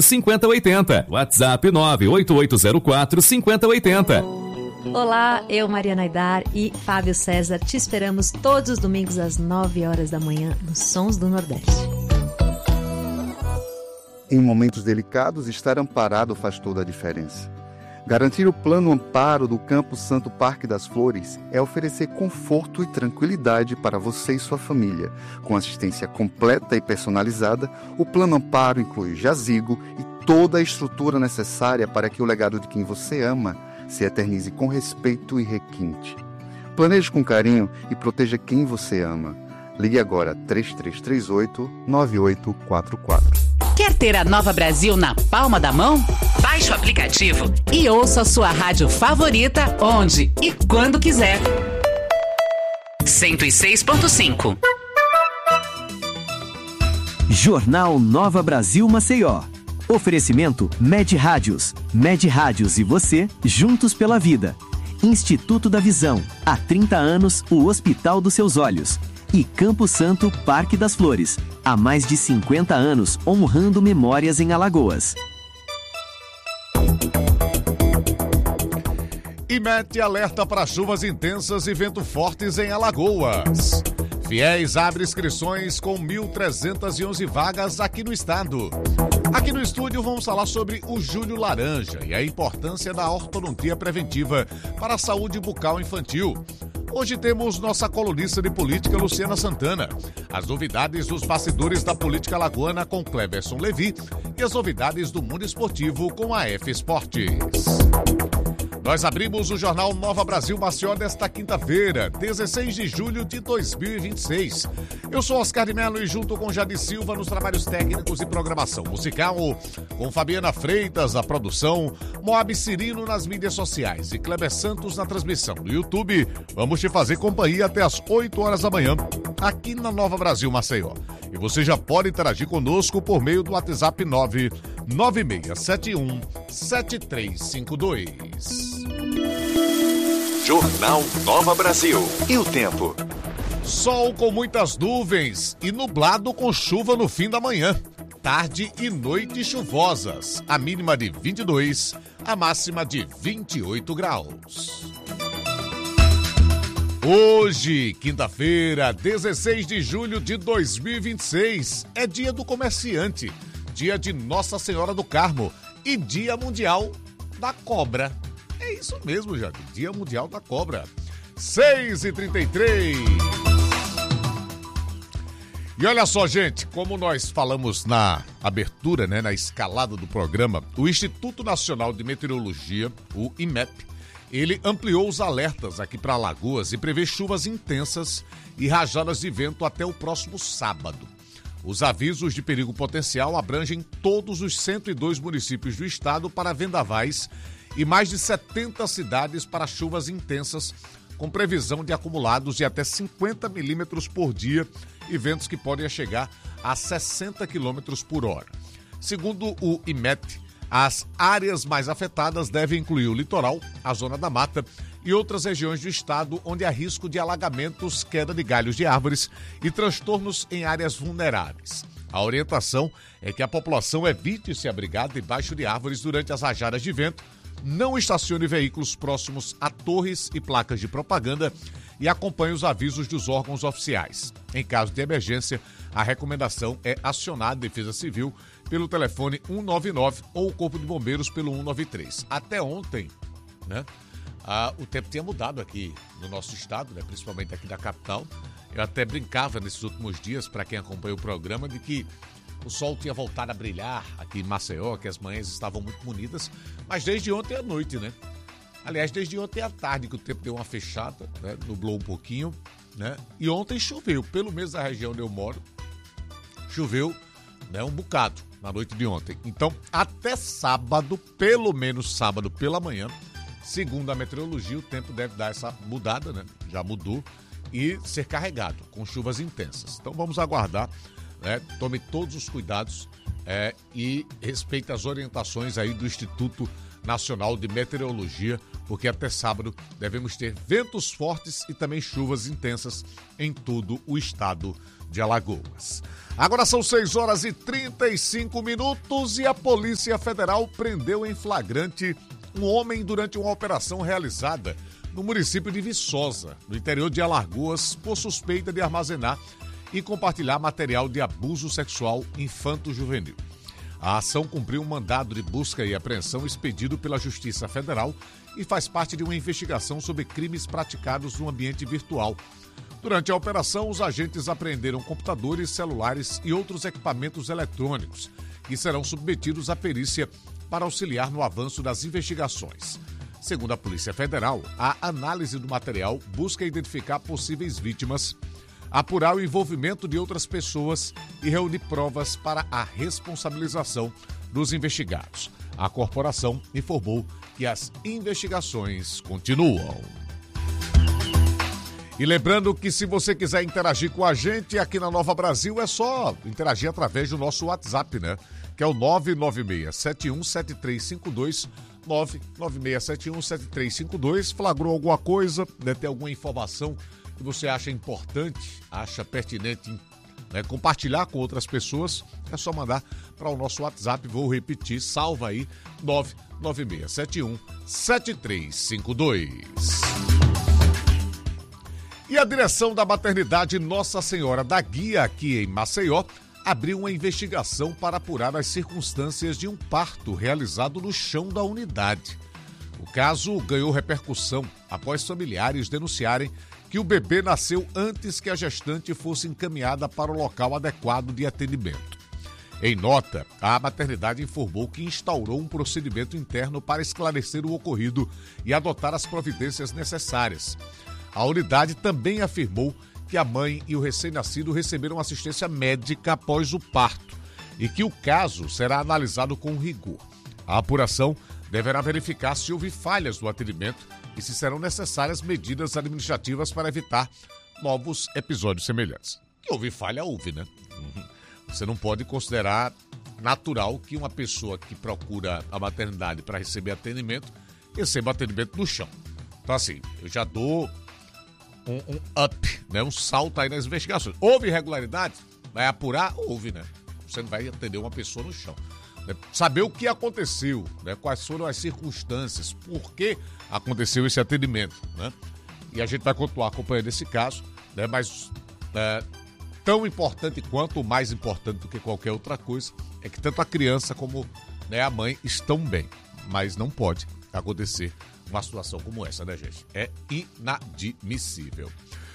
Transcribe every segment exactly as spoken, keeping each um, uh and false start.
cinco zero oito zero. WhatsApp nove oito oito zero quatro cinco zero oito zero. Olá, eu, Mariana Aidar e Fábio César, te esperamos todos os domingos às nove horas da manhã nos Sons do Nordeste. Em momentos delicados, estar amparado faz toda a diferença. Garantir o plano amparo do Campo Santo Parque das Flores é oferecer conforto e tranquilidade para você e sua família. Com assistência completa e personalizada, o plano amparo inclui jazigo e toda a estrutura necessária para que o legado de quem você ama se eternize com respeito e requinte. Planeje com carinho e proteja quem você ama. Ligue agora três três três oito, nove oito quatro quatro. Quer ter a Nova Brasil na palma da mão? Baixe o aplicativo e ouça a sua rádio favorita onde e quando quiser. cento e seis ponto cinco. Jornal Nova Brasil Maceió. Oferecimento Med Rádios. Med Rádios e você, juntos pela vida. Instituto da Visão. Há trinta anos, o Hospital dos Seus Olhos. E Campo Santo Parque das Flores. Há mais de cinquenta anos, honrando memórias em Alagoas. I M E T alerta para chuvas intensas e vento fortes em Alagoas. Fiéis abre inscrições com mil trezentas e onze vagas aqui no estado. Aqui no estúdio vamos falar sobre o Julho Laranja e a importância da ortodontia preventiva para a saúde bucal infantil. Hoje temos nossa colunista de política, Luciana Santana. As novidades dos bastidores da política alagoana com Cleberson Levi e as novidades do mundo esportivo com a F Esportes. Nós abrimos o Jornal Nova Brasil Maceió desta quinta-feira, dezesseis de julho de dois mil e vinte e seis. Eu sou Oscar de Mello e junto com Jade Silva nos trabalhos técnicos e programação musical, com Fabiana Freitas na produção, Moab Cirino nas mídias sociais e Kleber Santos na transmissão do YouTube. Vamos te fazer companhia até as oito horas da manhã, aqui na Nova Brasil Maceió. E você já pode interagir conosco por meio do WhatsApp nove nove seis sete um sete três cinco dois. Jornal Nova Brasil. E o tempo? Sol com muitas nuvens e nublado com chuva no fim da manhã. Tarde e noite chuvosas. A mínima de vinte e dois, a máxima de vinte e oito graus. Hoje, quinta-feira, dezesseis de julho de dois mil e vinte e seis, é dia do comerciante, dia de Nossa Senhora do Carmo e dia mundial da cobra. É isso mesmo, já, dia mundial da cobra. seis e trinta e três. E olha só, gente, como nós falamos na abertura, né, na escalada do programa, o Instituto Nacional de Meteorologia, o I M E P, ele ampliou os alertas aqui para Alagoas e prevê chuvas intensas e rajadas de vento até o próximo sábado. Os avisos de perigo potencial abrangem todos os cento e dois municípios do estado para vendavais e mais de setenta cidades para chuvas intensas, com previsão de acumulados de até cinquenta milímetros por dia e ventos que podem chegar a sessenta quilômetros por hora. Segundo o I M E T, as áreas mais afetadas devem incluir o litoral, a zona da mata e outras regiões do estado onde há risco de alagamentos, queda de galhos de árvores e transtornos em áreas vulneráveis. A orientação é que a população evite se abrigar debaixo de árvores durante as rajadas de vento, não estacione veículos próximos a torres e placas de propaganda e acompanhe os avisos dos órgãos oficiais. Em caso de emergência, a recomendação é acionar a Defesa Civil pelo telefone um nove nove ou o Corpo de Bombeiros pelo um nove três. Até ontem, né, ah, o tempo tinha mudado aqui no nosso estado, né, principalmente aqui da capital. Eu até brincava nesses últimos dias, para quem acompanha o programa, de que o sol tinha voltado a brilhar aqui em Maceió, que as manhãs estavam muito bonitas, mas desde ontem à noite, né? Aliás, desde ontem à tarde que o tempo deu uma fechada, né? Nublou um pouquinho, né? E ontem choveu, pelo menos na região onde eu moro, choveu, né, um bocado na noite de ontem. Então, até sábado, pelo menos sábado pela manhã, segundo a meteorologia, o tempo deve dar essa mudada, né? Já mudou, e ser carregado com chuvas intensas. Então, vamos aguardar. É, tome todos os cuidados é, e respeite as orientações aí do Instituto Nacional de Meteorologia, porque até sábado devemos ter ventos fortes e também chuvas intensas em todo o estado de Alagoas. Agora são seis horas e trinta e cinco minutos e a Polícia Federal prendeu em flagrante um homem durante uma operação realizada no município de Viçosa, no interior de Alagoas, por suspeita de armazenar e compartilhar material de abuso sexual infanto-juvenil. A ação cumpriu um mandado de busca e apreensão expedido pela Justiça Federal e faz parte de uma investigação sobre crimes praticados no ambiente virtual. Durante a operação, os agentes apreenderam computadores, celulares e outros equipamentos eletrônicos, que serão submetidos à perícia para auxiliar no avanço das investigações. Segundo a Polícia Federal, a análise do material busca identificar possíveis vítimas, apurar o envolvimento de outras pessoas e reunir provas para a responsabilização dos investigados. A corporação informou que as investigações continuam. E lembrando que se você quiser interagir com a gente aqui na Nova Brasil, é só interagir através do nosso WhatsApp, né? Que é o nove nove seis sete um sete três cinco dois, nove nove seis sete um sete três cinco dois. Flagrou alguma coisa, né? Tem alguma informação que você acha importante, acha pertinente, né, compartilhar com outras pessoas, é só mandar para o nosso WhatsApp. Vou repetir, salva aí, nove nove seis sete um sete três cinco dois. E a direção da maternidade Nossa Senhora da Guia, aqui em Maceió, abriu uma investigação para apurar as circunstâncias de um parto realizado no chão da unidade. O caso ganhou repercussão após familiares denunciarem que o bebê nasceu antes que a gestante fosse encaminhada para o local adequado de atendimento. Em nota, a maternidade informou que instaurou um procedimento interno para esclarecer o ocorrido e adotar as providências necessárias. A unidade também afirmou que a mãe e o recém-nascido receberam assistência médica após o parto e que o caso será analisado com rigor. A apuração deverá verificar se houve falhas no atendimento e se serão necessárias medidas administrativas para evitar novos episódios semelhantes. Que houve falha, houve, né? Você não pode considerar natural que uma pessoa que procura a maternidade para receber atendimento receba atendimento no chão. Então, assim, eu já dou um, um up, né? Um salto aí nas investigações. Houve irregularidade? Vai apurar? Houve, né? Você não vai atender uma pessoa no chão. Saber o que aconteceu, né? Quais foram as circunstâncias, por que aconteceu esse atendimento, né? E a gente vai continuar acompanhando esse caso, né? Mas é, tão importante quanto, ou mais importante do que qualquer outra coisa, é que tanto a criança como, né, a mãe estão bem. Mas não pode acontecer uma situação como essa, né, gente? É inadmissível.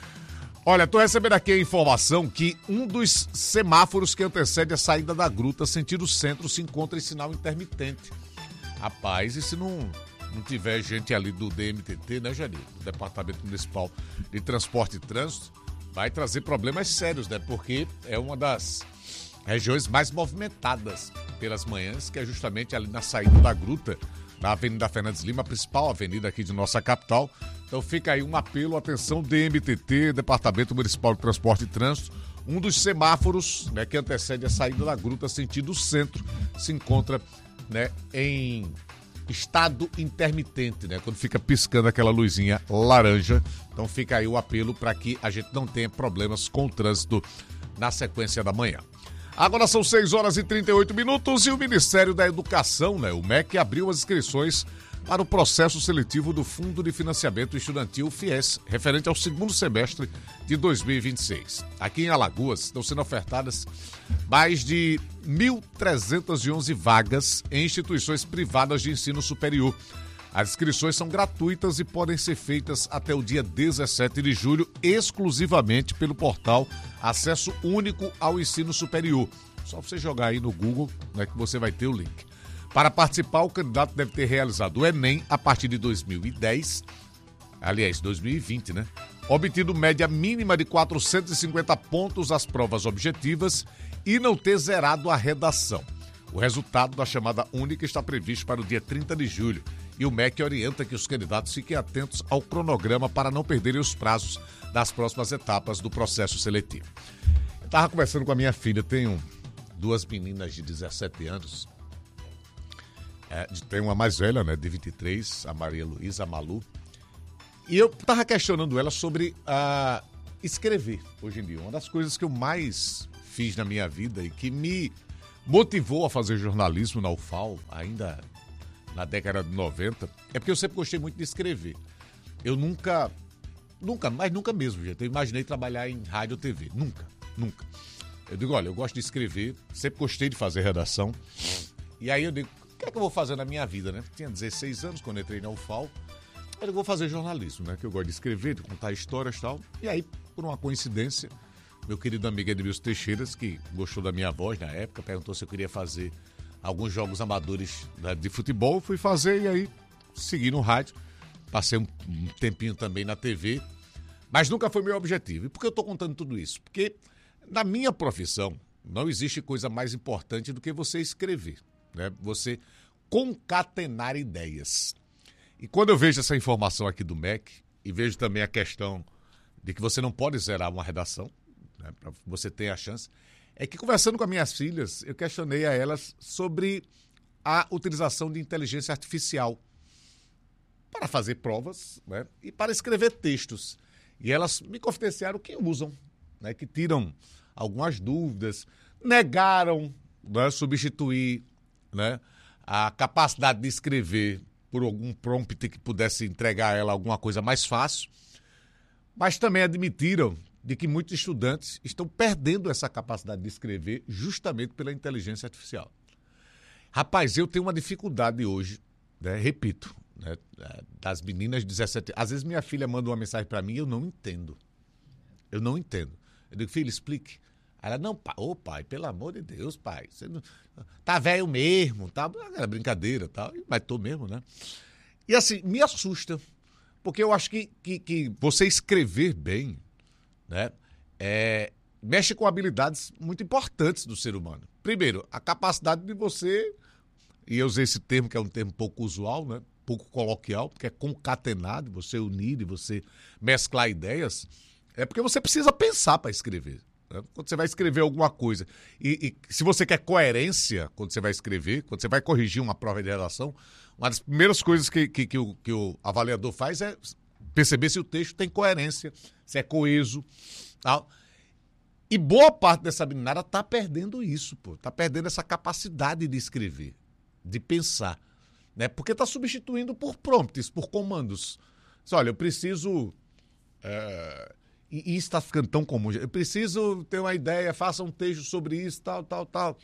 Olha, tô recebendo aqui a informação que um dos semáforos que antecede a saída da gruta sentido centro se encontra em sinal intermitente. Rapaz, e se não, não tiver gente ali do D M T T, né, Janir? Do Departamento Municipal de Transporte e Trânsito, vai trazer problemas sérios, né? Porque é uma das regiões mais movimentadas pelas manhãs, que é justamente ali na saída da gruta, na Avenida Fernandes Lima, a principal avenida aqui de nossa capital. Então fica aí um apelo, atenção D M T T, Departamento Municipal de Transporte e Trânsito. Um dos semáforos, né, que antecede a saída da gruta sentido centro se encontra, né, em estado intermitente, né, quando fica piscando aquela luzinha laranja. Então fica aí o apelo para que a gente não tenha problemas com o trânsito na sequência da manhã. Agora são seis horas e trinta e oito minutos e o Ministério da Educação, né, o M E C, abriu as inscrições para o processo seletivo do Fundo de Financiamento Estudantil FIES, referente ao segundo semestre de dois mil e vinte e seis. Aqui em Alagoas estão sendo ofertadas mais de mil trezentas e onze vagas em instituições privadas de ensino superior. As inscrições são gratuitas e podem ser feitas até o dia dezessete de julho, exclusivamente pelo portal Acesso Único ao Ensino Superior. Só você jogar aí no Google, né, que você vai ter o link. Para participar, o candidato deve ter realizado o Enem a partir de dois mil e dez, aliás, dois mil e vinte, né? Obtido média mínima de quatrocentos e cinquenta pontos às provas objetivas e não ter zerado a redação. O resultado da chamada única está previsto para o dia trinta de julho e o M E C orienta que os candidatos fiquem atentos ao cronograma para não perderem os prazos das próximas etapas do processo seletivo. Eu estava conversando com a minha filha tem um, duas meninas de dezessete anos. É, tem uma mais velha, né, de vinte e três, a Maria Luísa, a Malu. E eu tava questionando ela sobre uh, escrever hoje em dia. Uma das coisas que eu mais fiz na minha vida e que me motivou a fazer jornalismo na U F A L, ainda na década de noventa, é porque eu sempre gostei muito de escrever. Eu nunca, nunca, mas nunca mesmo, gente. Eu imaginei trabalhar em rádio ou T V. Nunca, nunca. Eu digo, olha, eu gosto de escrever, sempre gostei de fazer redação. E aí eu digo, o que é que eu vou fazer na minha vida, né? Tinha dezesseis anos quando eu entrei na U F A L. Eu vou fazer jornalismo, né? Que eu gosto de escrever, de contar histórias e tal. E aí, por uma coincidência, meu querido amigo Edmilson Teixeiras, que gostou da minha voz na época, perguntou se eu queria fazer alguns jogos amadores de futebol. Fui fazer e aí segui no rádio. Passei um tempinho também na T V. Mas nunca foi meu objetivo. E por que eu estou contando tudo isso? Porque na minha profissão não existe coisa mais importante do que você escrever, né? Você concatenar ideias. E quando eu vejo essa informação aqui do M E C e vejo também a questão de que você não pode zerar uma redação, né, para você ter a chance, é que conversando com as minhas filhas, eu questionei a elas sobre a utilização de inteligência artificial para fazer provas, né, e para escrever textos. E elas me confidenciaram que usam, né, que tiram algumas dúvidas, negaram, né, substituir, né, a capacidade de escrever por algum prompt que pudesse entregar a ela alguma coisa mais fácil, mas também admitiram de que muitos estudantes estão perdendo essa capacidade de escrever justamente pela inteligência artificial. Rapaz, eu tenho uma dificuldade hoje, né, repito, né, das meninas de dezessete anos. Às vezes minha filha manda uma mensagem para mim e eu não entendo. Eu não entendo. Eu digo, filha, explique. Ela, não, pai, ô pai, pelo amor de Deus, pai, você não, tá velho mesmo, tá? Era brincadeira, tá? Mas tô mesmo, né? E assim, me assusta, porque eu acho que, que, que você escrever bem, né, é, mexe com habilidades muito importantes do ser humano. Primeiro, a capacidade de você, e eu usei esse termo que é um termo pouco usual, né, pouco coloquial, porque é concatenar, de você unir, de você mesclar ideias, é porque você precisa pensar para escrever. Quando você vai escrever alguma coisa, e, e se você quer coerência quando você vai escrever, quando você vai corrigir uma prova de redação, uma das primeiras coisas que, que, que, o, que o avaliador faz é perceber se o texto tem coerência, se é coeso, tal. E boa parte dessa meninada está perdendo isso, pô, está perdendo essa capacidade de escrever, de pensar, né? Porque está substituindo por prompts, por comandos. Olha, eu preciso... É... E isso está ficando tão comum. Eu preciso ter uma ideia, faça um texto sobre isso, tal, tal, tal.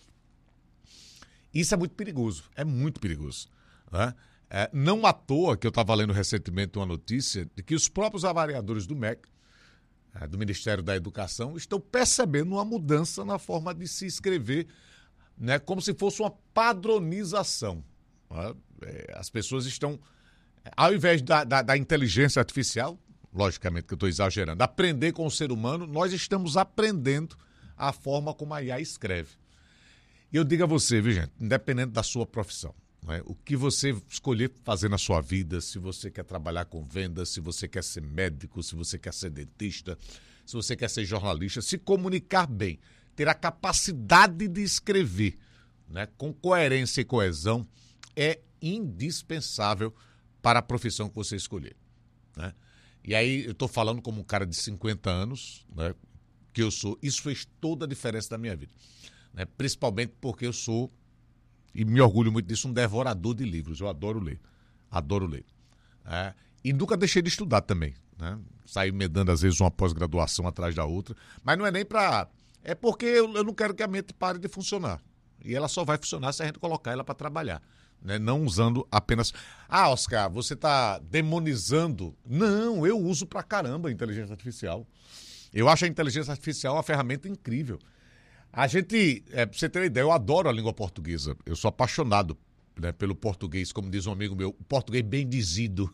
Isso é muito perigoso, é muito perigoso, né? É, não à toa que eu estava lendo recentemente uma notícia de que os próprios avaliadores do M E C, é, do Ministério da Educação, estão percebendo uma mudança na forma de se escrever, né, como se fosse uma padronização, né? É, as pessoas estão, ao invés da, da, da inteligência artificial, logicamente que eu estou exagerando, aprender com o ser humano, nós estamos aprendendo a forma como a I A escreve. E eu digo a você, viu, gente, independente da sua profissão, né, o que você escolher fazer na sua vida, se você quer trabalhar com vendas, se você quer ser médico, se você quer ser dentista, se você quer ser jornalista, se comunicar bem, ter a capacidade de escrever, né, com coerência e coesão, é indispensável para a profissão que você escolher, né? E aí eu estou falando como um cara de cinquenta anos, né, que eu sou. Isso fez toda a diferença da minha vida, né, principalmente porque eu sou, e me orgulho muito disso, um devorador de livros. Eu adoro ler, adoro ler. É, e nunca deixei de estudar também, né? Saí medando às vezes uma pós-graduação atrás da outra, mas não é nem para... É porque eu, eu não quero que a mente pare de funcionar. E ela só vai funcionar se a gente colocar ela para trabalhar, né? Não usando apenas... Ah, Oscar, você está demonizando. Não, eu uso pra caramba a inteligência artificial. Eu acho a inteligência artificial uma ferramenta incrível. A gente, é, pra você ter uma ideia, eu adoro a língua portuguesa. Eu sou apaixonado, né, pelo português, como diz um amigo meu, o português bem dizido.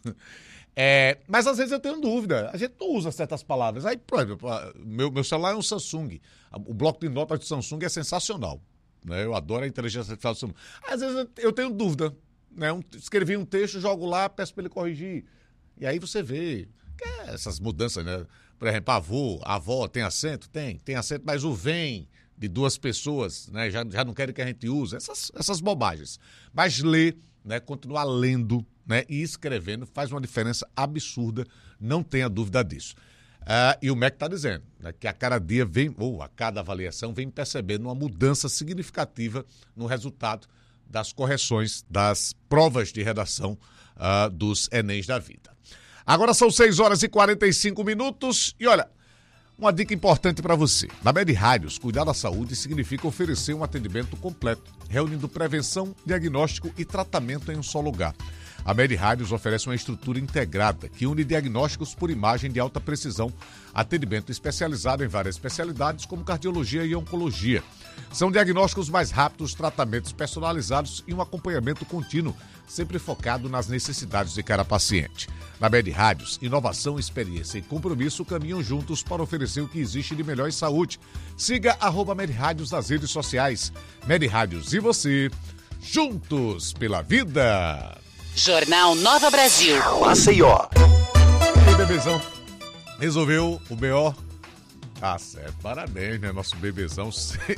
É, mas às vezes eu tenho dúvida. A gente não usa certas palavras. Aí, por exemplo, meu, meu celular é um Samsung. O bloco de notas do Samsung é sensacional, né? Eu adoro a inteligência artificial do Samsung. Às vezes eu tenho dúvida, né? Um, escrevi um texto, jogo lá, peço para ele corrigir. E aí você vê que é essas mudanças, né? Por exemplo, avô, avó, tem acento? Tem, tem acento, mas o vem, de duas pessoas, né? Já, já não querem que a gente use, essas, essas bobagens. Mas ler, né? Continuar lendo, né? E escrevendo faz uma diferença absurda, não tenha dúvida disso. Uh, e o M E C está dizendo, né, que a cada dia vem, ou a cada avaliação, vem percebendo uma mudança significativa no resultado das correções das provas de redação uh, dos Enems da vida. Agora são seis horas e quarenta e cinco minutos e olha, uma dica importante para você. Na Med Rádios, cuidar da saúde significa oferecer um atendimento completo, reunindo prevenção, diagnóstico e tratamento em um só lugar. A Med Rádios oferece uma estrutura integrada que une diagnósticos por imagem de alta precisão, atendimento especializado em várias especialidades como cardiologia e oncologia. São diagnósticos mais rápidos, tratamentos personalizados e um acompanhamento contínuo, sempre focado nas necessidades de cada paciente. Na Med Rádios, inovação, experiência e compromisso caminham juntos para oferecer o que existe de melhor em saúde. Siga arroba Med Rádios nas redes sociais. Med Rádios e você, juntos pela vida. Jornal Nova Brasil. Maceió. E aí, bebezão, resolveu o B O? Tá certo, parabéns, né? Nosso bebezão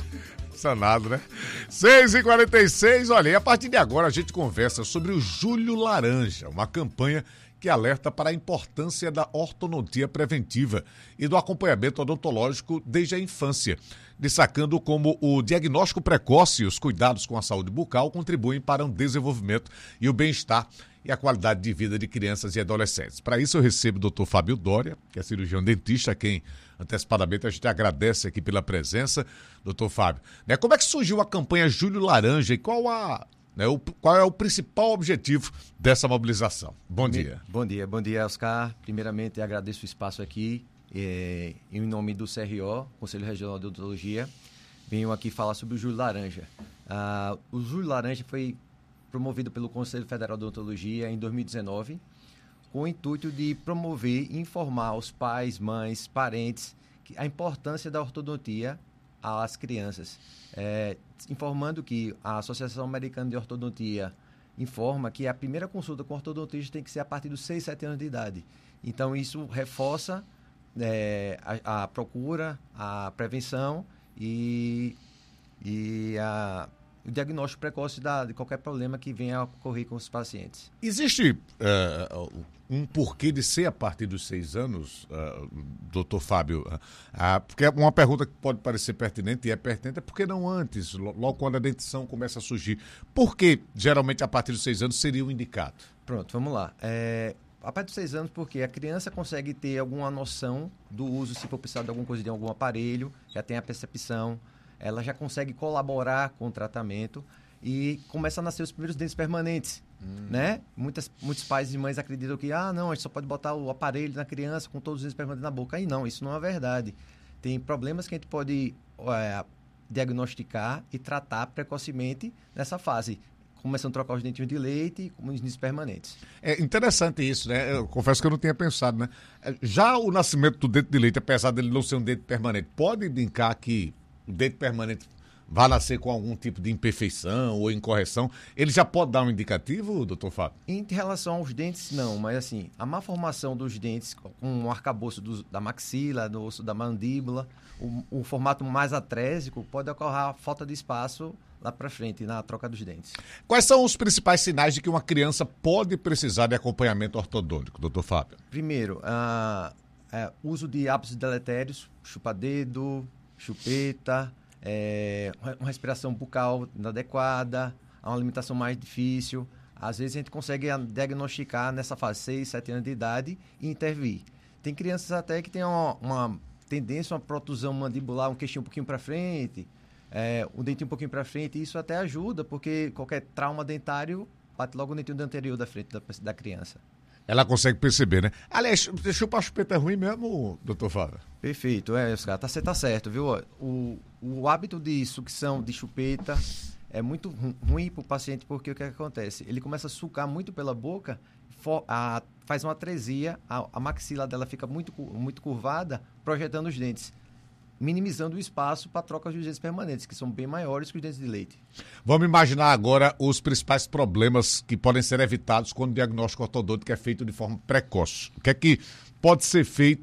sanado, né? seis e quarenta e seis, olha, e a partir de agora a gente conversa sobre o Julho Laranja, uma campanha que alerta para a importância da ortodontia preventiva e do acompanhamento odontológico desde a infância, destacando como o diagnóstico precoce e os cuidados com a saúde bucal contribuem para um desenvolvimento e o bem-estar e a qualidade de vida de crianças e adolescentes. Para isso eu recebo o doutor Fábio Dória, que é cirurgião dentista, a quem antecipadamente a gente agradece aqui pela presença. doutor Fábio, né, como é que surgiu a campanha Julho Laranja e qual a... Né, o, qual é o principal objetivo dessa mobilização? Bom dia. Bom dia, bom dia, Oscar. Primeiramente, agradeço o espaço aqui, eh, em nome do C R O, Conselho Regional de Odontologia. Venho aqui falar sobre o Julho Laranja. Ah, o Julho Laranja foi promovido pelo Conselho Federal de Odontologia em dois mil e dezenove, com o intuito de promover e informar os pais, mães, parentes a importância da ortodontia às crianças. É, informando que a Associação Americana de Ortodontia informa que a primeira consulta com ortodontista tem que ser a partir dos seis, sete anos de idade. Então, isso reforça é, a, a procura, a prevenção e, e a, o diagnóstico precoce da, de qualquer problema que venha a ocorrer com os pacientes. Existe uh, um porquê de ser a partir dos seis anos, uh, doutor Fábio? Uh, porque é uma pergunta que pode parecer pertinente, e é pertinente, é por que não antes, logo quando a dentição começa a surgir? Por que, geralmente, a partir dos seis anos seria o indicado? Pronto, vamos lá. É, a partir dos seis anos, porque a criança consegue ter alguma noção do uso, se for precisar de alguma coisa, de algum aparelho, já tem a percepção, ela já consegue colaborar com o tratamento e começa a nascer os primeiros dentes permanentes, hum. né? Muitas, muitos pais e mães acreditam que, ah, não, a gente só pode botar o aparelho na criança com todos os dentes permanentes na boca. Aí não, isso não é verdade. Tem problemas que a gente pode é, diagnosticar e tratar precocemente nessa fase, começando a trocar os dentinhos de leite com os dentes permanentes. É interessante isso, né? Eu confesso que eu não tinha pensado, né? Já o nascimento do dente de leite, apesar dele não ser um dente permanente, pode indicar que o dente permanente vai nascer com algum tipo de imperfeição ou incorreção, ele já pode dar um indicativo, doutor Fábio? Em relação aos dentes, não, mas assim, a má formação dos dentes, com um arcabouço do, da maxila, do osso da mandíbula, o, o formato mais atrésico, pode ocorrer falta de espaço lá para frente, na troca dos dentes. Quais são os principais sinais de que uma criança pode precisar de acompanhamento ortodôntico, doutor Fábio? Primeiro, uh, uh, uso de hábitos deletérios, chupa-dedo, chupeta, é, uma respiração bucal inadequada, uma alimentação mais difícil. Às vezes a gente consegue diagnosticar nessa fase seis, sete anos de idade e intervir. Tem crianças até que têm uma, uma tendência, uma protusão mandibular, um queixinho um pouquinho para frente, é, um dentinho um pouquinho para frente, e isso até ajuda, porque qualquer trauma dentário bate logo no dentinho anterior da frente da, da criança. Ela consegue perceber, né? Aliás, chupar chupeta é ruim mesmo, doutor Fábio? Perfeito, é, Oscar, tá, tá certo, viu? O, o hábito de sucção de chupeta é muito ruim para o paciente, porque o que acontece? Ele começa a sucar muito pela boca, for, a, faz uma atresia, a, a maxila dela fica muito, muito curvada, projetando os dentes, minimizando o espaço para a troca dos dentes permanentes, que são bem maiores que os dentes de leite. Vamos imaginar agora os principais problemas que podem ser evitados quando o diagnóstico ortodôntico é feito de forma precoce. O que é que pode ser feito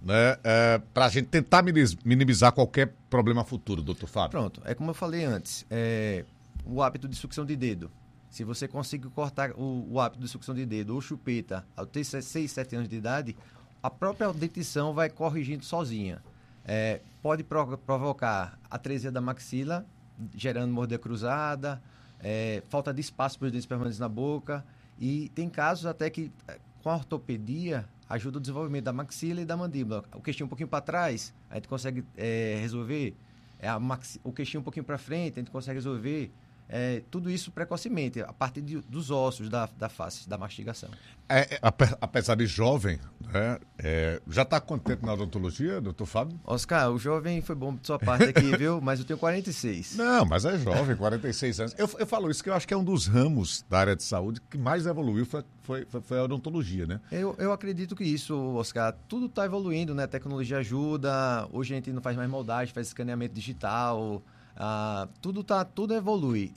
né, é, para a gente tentar minimizar qualquer problema futuro, doutor Fábio? Pronto, é como eu falei antes, é, o hábito de sucção de dedo. Se você conseguir cortar o, o hábito de sucção de dedo ou chupeta ao ter seis, sete anos de idade, a própria dentição vai corrigindo sozinha. É, pode pro, provocar atresia da maxila, gerando mordida cruzada, é, falta de espaço para os dentes permanentes na boca, e tem casos até que com a ortopedia ajuda o desenvolvimento da maxila e da mandíbula. O queixinho um pouquinho para trás, a gente consegue é, resolver, é, a maxi, o queixinho um pouquinho para frente, a gente consegue resolver. É, tudo isso precocemente, a partir de, dos ossos da, da face, da mastigação. É, é, apesar de jovem, né, é, já está há quanto tempo na odontologia, doutor Fábio? Oscar, o jovem foi bom de sua parte aqui, viu? Mas eu tenho quarenta e seis. Não, mas é jovem, quarenta e seis anos. Eu, eu falo isso que eu acho que é um dos ramos da área de saúde que mais evoluiu foi, foi, foi a odontologia, né? Eu, eu acredito que isso, Oscar, tudo está evoluindo, né? A tecnologia ajuda, hoje a gente não faz mais moldagem, faz escaneamento digital. Ah, tudo, tá, tudo evolui.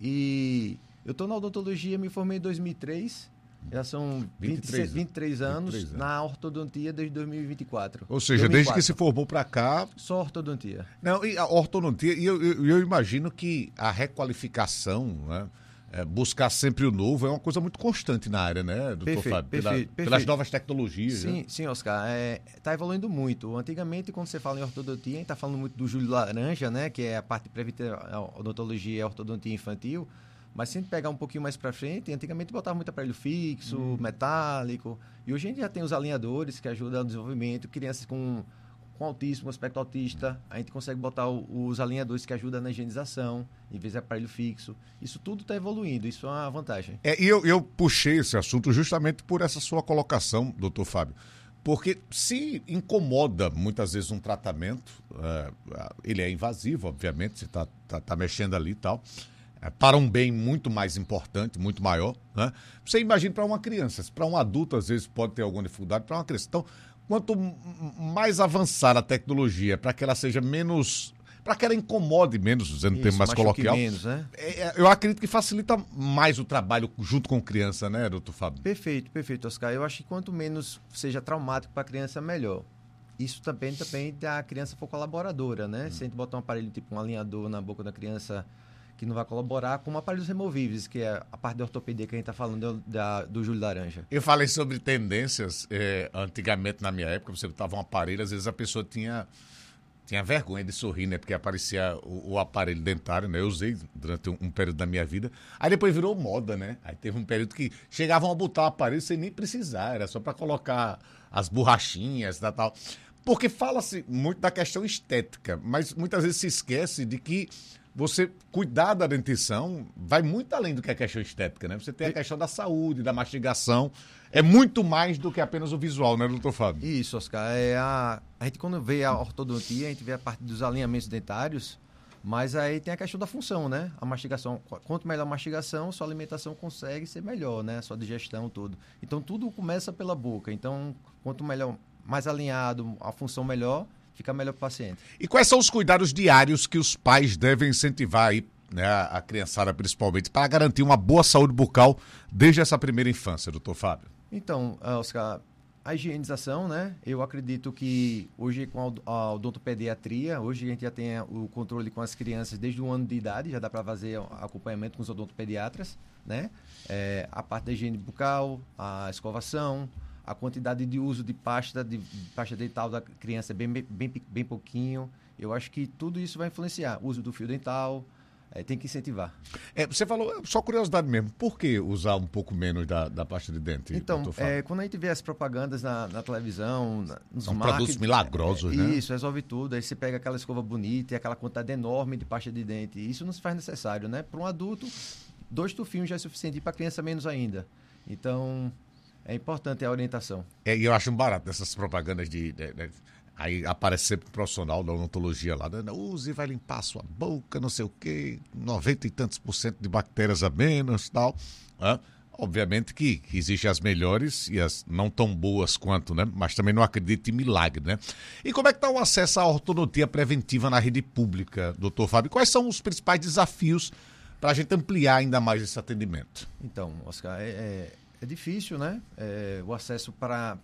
E eu estou na odontologia, me formei em dois mil e três, já são vinte e três, vinte e três anos, vinte e três anos na ortodontia desde dois mil e vinte e quatro. Ou seja, dois mil e quatro. Desde que se formou para cá... Só ortodontia. Não, e a ortodontia, e eu, eu, eu imagino que a requalificação, né, é, buscar sempre o novo é uma coisa muito constante na área, né, doutor perfeito, Fábio? Perfeito, Pela, perfeito. Pelas novas tecnologias. Sim, né? sim, Oscar. Está é, evoluindo muito. Antigamente, quando você fala em ortodontia, a gente está falando muito do Júlio Laranja, né, que é a parte preventiva, a odontologia e a ortodontia infantil. Mas se a gente pegar um pouquinho mais para frente, antigamente botava muito aparelho fixo, hum. metálico. E hoje a gente já tem os alinhadores que ajudam no desenvolvimento, crianças com... com autismo, com aspecto autista, a gente consegue botar o, os alinhadores que ajudam na higienização, em vez de aparelho fixo. Isso tudo está evoluindo, isso é uma vantagem. É, e eu, eu puxei esse assunto justamente por essa sua colocação, doutor Fábio, porque se incomoda muitas vezes um tratamento, é, ele é invasivo, obviamente, você está tá, tá mexendo ali e tal, é, para um bem muito mais importante, muito maior, né? Você imagina para uma criança, para um adulto às vezes pode ter alguma dificuldade, para uma criança. Então, quanto mais avançar a tecnologia, para que ela seja menos... para que ela incomode menos, usando o termo mais coloquial, menos, né? é, eu acredito que facilita mais o trabalho junto com criança, né, doutor Fábio? Perfeito, perfeito, Oscar. Eu acho que quanto menos seja traumático para a criança, melhor. Isso também, também da criança for colaboradora, né? Hum. Se a gente botar um aparelho tipo um alinhador na boca da criança que não vai colaborar, como aparelhos removíveis, que é a parte da ortopedia que a gente está falando da, do Júlio Laranja. Eu falei sobre tendências, é, antigamente na minha época, você botava um aparelho, às vezes a pessoa tinha, tinha vergonha de sorrir, né? Porque aparecia o, o aparelho dentário, né? Eu usei durante um, um período da minha vida. Aí depois virou moda, né? Aí teve um período que chegavam a botar o aparelho sem nem precisar, era só para colocar as borrachinhas e tal. Porque fala-se muito da questão estética, mas muitas vezes se esquece de que você cuidar da dentição vai muito além do que a questão estética, né? Você tem a questão da saúde, da mastigação. É muito mais do que apenas o visual, né, doutor Fábio? Isso, Oscar. É a, a gente, quando vê a ortodontia, a gente vê a parte dos alinhamentos dentários, mas aí tem a questão da função, né? A mastigação. Quanto melhor a mastigação, sua alimentação consegue ser melhor, né? Sua digestão, tudo. Então, tudo começa pela boca. Então, quanto melhor, mais alinhado, a função melhor, fica melhor para o paciente. E quais são os cuidados diários que os pais devem incentivar aí, né, a criançada principalmente, para garantir uma boa saúde bucal desde essa primeira infância, doutor Fábio? Então, Oscar, a higienização, né? Eu acredito que hoje com a odontopediatria, hoje a gente já tem o controle com as crianças desde um ano de idade, já dá para fazer acompanhamento com os odontopediatras, né? É, a parte da higiene bucal, a escovação, a quantidade de uso de pasta, de pasta dental da criança é bem, bem, bem pouquinho. Eu acho que tudo isso vai influenciar. O uso do fio dental, é, tem que incentivar. É, você falou, só curiosidade mesmo, por que usar um pouco menos da, da pasta de dente? Então, é, quando a gente vê as propagandas na, na televisão, na, nos São produtos milagrosos, é, né? Isso, resolve tudo. Aí você pega aquela escova bonita e aquela quantidade enorme de pasta de dente. Isso não se faz necessário, né? Para um adulto, dois tufinhos já é suficiente, e para a criança menos ainda. Então... é importante a orientação. É, e eu acho um barato dessas propagandas de, de, de... Aí aparece sempre um profissional da odontologia lá, né? Use, vai limpar a sua boca, não sei o quê, noventa e tantos por cento de bactérias a menos e tal. Né? Obviamente que, que existem as melhores e as não tão boas quanto, né? Mas também não acredito em milagre, né? E como é que está o acesso à ortodontia preventiva na rede pública, doutor Fábio? Quais são os principais desafios para a gente ampliar ainda mais esse atendimento? Então, Oscar, é... é... é difícil, né? É, o acesso para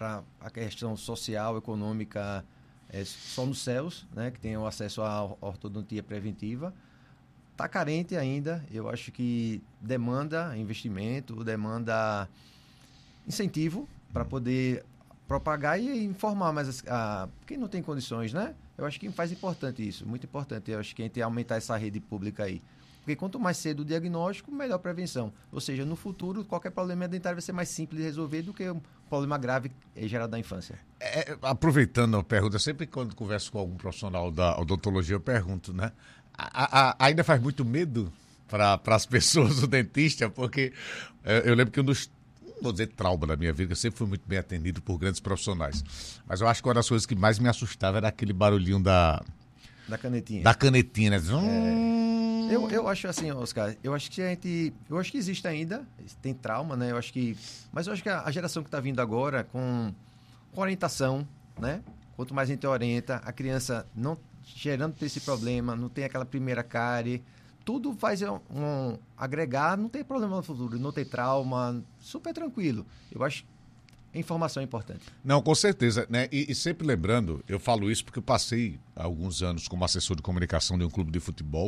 para a questão social, econômica, é só nos céus, né, que tem o acesso à ortodontia preventiva. Está carente ainda, eu acho que demanda investimento, demanda incentivo para poder propagar e informar mais a, quem não tem condições, né? Eu acho que faz importante isso, muito importante. Eu acho que a gente aumentar essa rede pública aí. Porque quanto mais cedo o diagnóstico, melhor a prevenção. Ou seja, no futuro, qualquer problema dentário vai ser mais simples de resolver do que um problema grave gerado na infância. É, aproveitando a pergunta, sempre quando converso com algum profissional da odontologia, eu pergunto, né? A, a, ainda faz muito medo para as pessoas, o dentista, porque é, eu lembro que um dos, não vou dizer trauma da minha vida, que eu sempre fui muito bem atendido por grandes profissionais. Mas eu acho que uma das coisas que mais me assustava era aquele barulhinho da... Da canetinha. Da canetinha, né? É, eu, eu acho assim, Oscar, eu acho que a gente... Eu acho que existe ainda, tem trauma, né? Eu acho que... Mas eu acho que a, a geração que está vindo agora, com, com orientação, né? Quanto mais a gente orienta, a criança não gerando esse problema, não tem aquela primeira cárie, tudo faz um, um agregar, não tem problema no futuro, não tem trauma, super tranquilo. Eu acho que a informação é importante. Não, com certeza, né? E, e sempre lembrando, eu falo isso porque eu passei alguns anos como assessor de comunicação de um clube de futebol.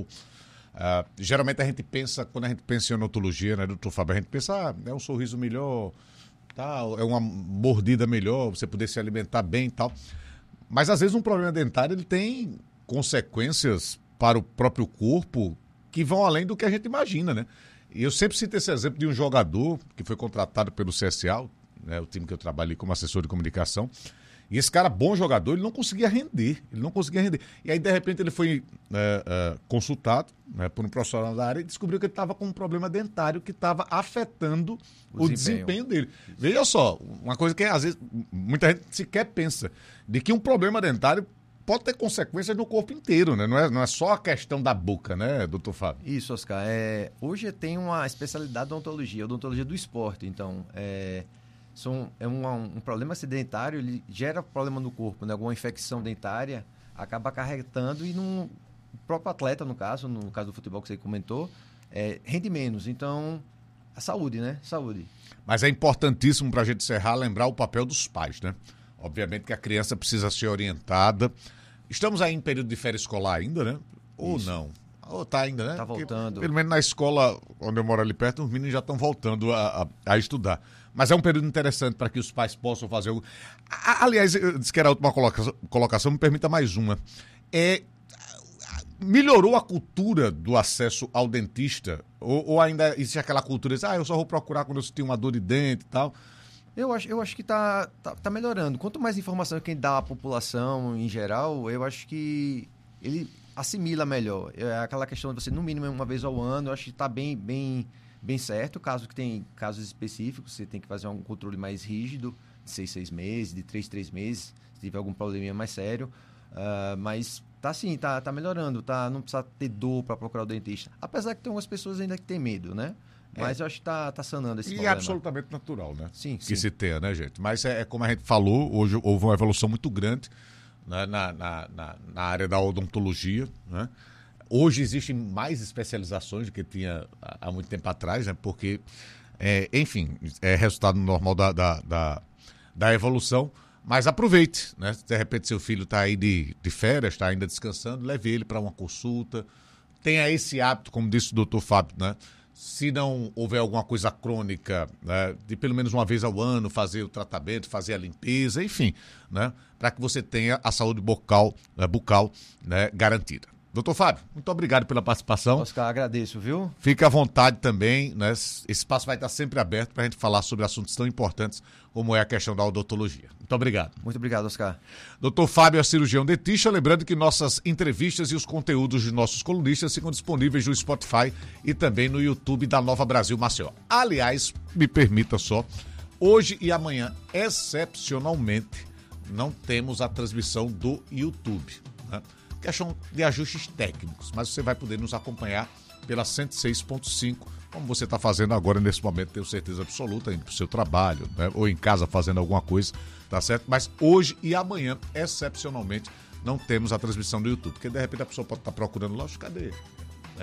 Uh, geralmente a gente pensa, quando a gente pensa em odontologia, né, doutor Fábio, a gente pensa, ah, é um sorriso melhor, tal, é uma mordida melhor, você poder se alimentar bem e tal. Mas, às vezes, um problema dentário ele tem consequências para o próprio corpo que vão além do que a gente imagina, né? E eu sempre cito esse exemplo de um jogador que foi contratado pelo C S A, né, o time que eu trabalhei como assessor de comunicação, e esse cara, bom jogador, ele não conseguia render, ele não conseguia render. E aí, de repente, ele foi é, é, consultado, né, por um profissional da área e descobriu que ele estava com um problema dentário que estava afetando o, o desempenho. desempenho dele. Veja só, uma coisa que às vezes muita gente sequer pensa, de que um problema dentário pode ter consequências no corpo inteiro, né? Não é, não é só a questão da boca, né, doutor Fábio? Isso, Oscar. É, hoje tem uma especialidade de odontologia, odontologia do esporte. Então, é, são, é um, um problema dentário, ele gera problema no corpo, né? Alguma infecção dentária acaba acarretando e num, o próprio atleta, no caso, no caso do futebol que você comentou, é, rende menos. Então, a saúde, né? Saúde. Mas é importantíssimo para a gente encerrar, lembrar o papel dos pais, né? Obviamente que a criança precisa ser orientada. Estamos aí em período de férias escolar ainda, né? Ou Isso. não? Ou tá ainda, né? Tá voltando. Porque, pelo menos na escola onde eu moro ali perto, os meninos já estão voltando a, a, a estudar. Mas é um período interessante para que os pais possam fazer algo. Aliás, eu disse que era a última colocação, colocação, me permita mais uma. É, melhorou a cultura do acesso ao dentista? Ou, ou ainda existe aquela cultura de, ah, eu só vou procurar quando eu sentir uma dor de dente e tal? Eu acho, eu acho que está tá, tá melhorando. Quanto mais informação quem dá à população em geral, eu acho que ele assimila melhor. É aquela questão de você, no mínimo, uma vez ao ano, eu acho que está bem, bem, bem certo. Caso que tem casos específicos, você tem que fazer um controle mais rígido, de seis, seis meses, de três, três meses, se tiver algum probleminha mais sério. Uh, mas tá sim, tá, tá melhorando, tá, não precisa ter dor para procurar o dentista. Apesar que tem algumas pessoas ainda que têm medo, né? Mas é. eu acho que tá, tá sanando esse e problema. E é absolutamente natural, né? Sim, que sim. se tenha, né, gente? Mas é, é como a gente falou, hoje houve uma evolução muito grande, né, na, na, na, na área da odontologia, né? Hoje existem mais especializações do que tinha há muito tempo atrás, né? Porque, é, enfim, é resultado normal da, da, da, da evolução. Mas aproveite, né? De repente seu filho está aí de, de férias, está ainda descansando, leve ele para uma consulta. Tenha esse hábito, como disse o doutor Fábio, né? Se não houver alguma coisa crônica, né, de pelo menos uma vez ao ano fazer o tratamento, fazer a limpeza, enfim, né, para que você tenha a saúde bucal, né, bucal né, garantida. Doutor Fábio, muito obrigado pela participação. Oscar, agradeço, viu? Fique à vontade também, né? Esse espaço vai estar sempre aberto para a gente falar sobre assuntos tão importantes como é a questão da odontologia. Muito obrigado. Muito obrigado, Oscar. Doutor Fábio é cirurgião dentista, lembrando que nossas entrevistas e os conteúdos de nossos colunistas ficam disponíveis no Spotify e também no YouTube da Nova Brasil Maceió. Aliás, me permita só, hoje e amanhã, excepcionalmente, não temos a transmissão do YouTube, né? Questão de ajustes técnicos, mas você vai poder nos acompanhar pela cento e seis ponto cinco, como você está fazendo agora nesse momento, tenho certeza absoluta, indo para o seu trabalho, né? Ou em casa fazendo alguma coisa, tá certo? Mas hoje e amanhã, excepcionalmente, não temos a transmissão do YouTube, porque de repente a pessoa pode estar procurando lá, cadê? Né?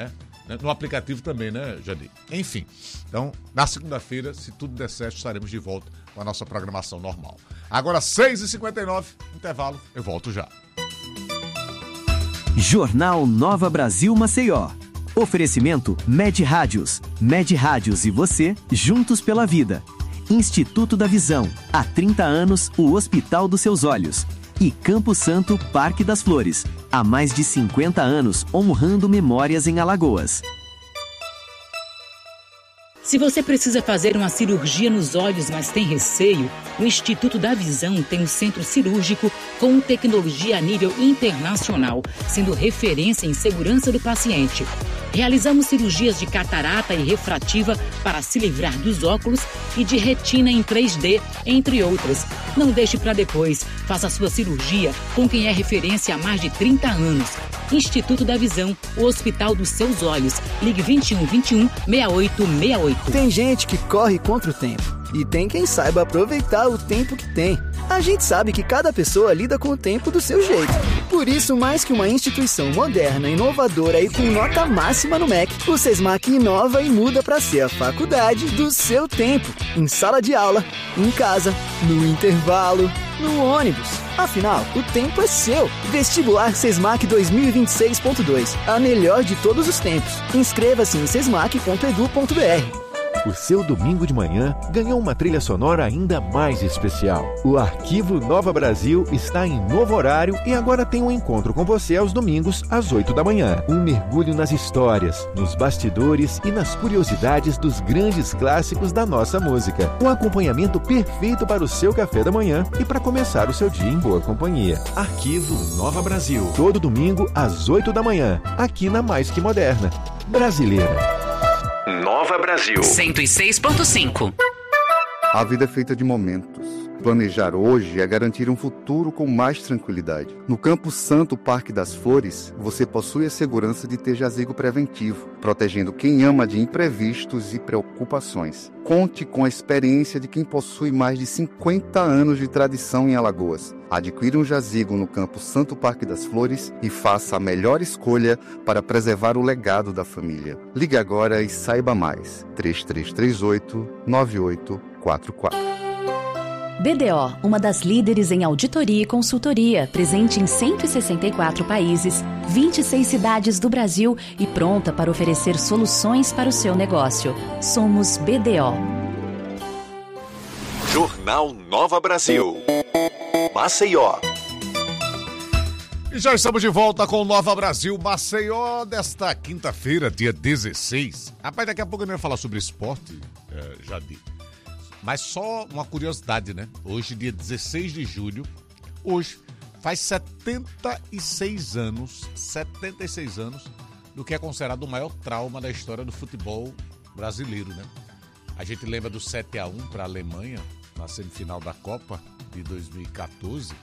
No aplicativo também, né, Jadir? Enfim, então, na segunda-feira, se tudo der certo, estaremos de volta com a nossa programação normal. Agora, seis e cinquenta e nove, intervalo, eu volto já. Jornal Nova Brasil Maceió. Oferecimento Med Rádios. Med Rádios e você, juntos pela vida. Instituto da Visão. Há trinta anos, o Hospital dos Seus Olhos. E Campo Santo, Parque das Flores. Há mais de cinquenta anos, honrando memórias em Alagoas. Se você precisa fazer uma cirurgia nos olhos, mas tem receio, o Instituto da Visão tem um centro cirúrgico com tecnologia a nível internacional, sendo referência em segurança do paciente. Realizamos cirurgias de catarata e refrativa para se livrar dos óculos e de retina em três D, entre outras. Não deixe para depois. Faça sua cirurgia com quem é referência há mais de trinta anos. Instituto da Visão, o Hospital dos Seus Olhos. Ligue vinte e um, vinte e um, sessenta e oito sessenta e oito. Tem gente que corre contra o tempo. E tem quem saiba aproveitar o tempo que tem. A gente sabe que cada pessoa lida com o tempo do seu jeito. Por isso, mais que uma instituição moderna, inovadora e com nota máxima no M E C, o SESMAC inova e muda para ser a faculdade do seu tempo. Em sala de aula, em casa, no intervalo, no ônibus. Afinal, o tempo é seu. Vestibular SESMAC dois mil e vinte e seis ponto dois. A melhor de todos os tempos. Inscreva-se em sesmac ponto edu ponto br. O seu domingo de manhã ganhou uma trilha sonora ainda mais especial. O Arquivo Nova Brasil está em novo horário e agora tem um encontro com você aos domingos, às oito da manhã. Um mergulho nas histórias, nos bastidores e nas curiosidades dos grandes clássicos da nossa música. Um acompanhamento perfeito para o seu café da manhã e para começar o seu dia em boa companhia. Arquivo Nova Brasil. Todo domingo, às oito da manhã, aqui na Mais Que Moderna. Brasileira. Nova Brasil. cento e seis ponto cinco. A vida é feita de momentos. Planejar hoje é garantir um futuro com mais tranquilidade. No Campo Santo Parque das Flores, você possui a segurança de ter jazigo preventivo, protegendo quem ama de imprevistos e preocupações. Conte com a experiência de quem possui mais de cinquenta anos de tradição em Alagoas. Adquira um jazigo no Campo Santo Parque das Flores e faça a melhor escolha para preservar o legado da família. Ligue agora e saiba mais. três três três oito, nove oito quatro quatro. B D O, uma das líderes em auditoria e consultoria, presente em cento e sessenta e quatro países, vinte e seis cidades do Brasil e pronta para oferecer soluções para o seu negócio. Somos B D O. Jornal Nova Brasil. Maceió. E já estamos de volta com o Nova Brasil Maceió desta quinta-feira, dia dezesseis. Rapaz, daqui a pouco eu não ia falar sobre esporte, é, já disse. Mas só uma curiosidade, né? Hoje, dia dezesseis de julho, hoje faz setenta e seis anos, setenta e seis anos do que é considerado o maior trauma da história do futebol brasileiro, né? A gente lembra do sete a um para a Alemanha, na semifinal da Copa de dois mil e quatorze,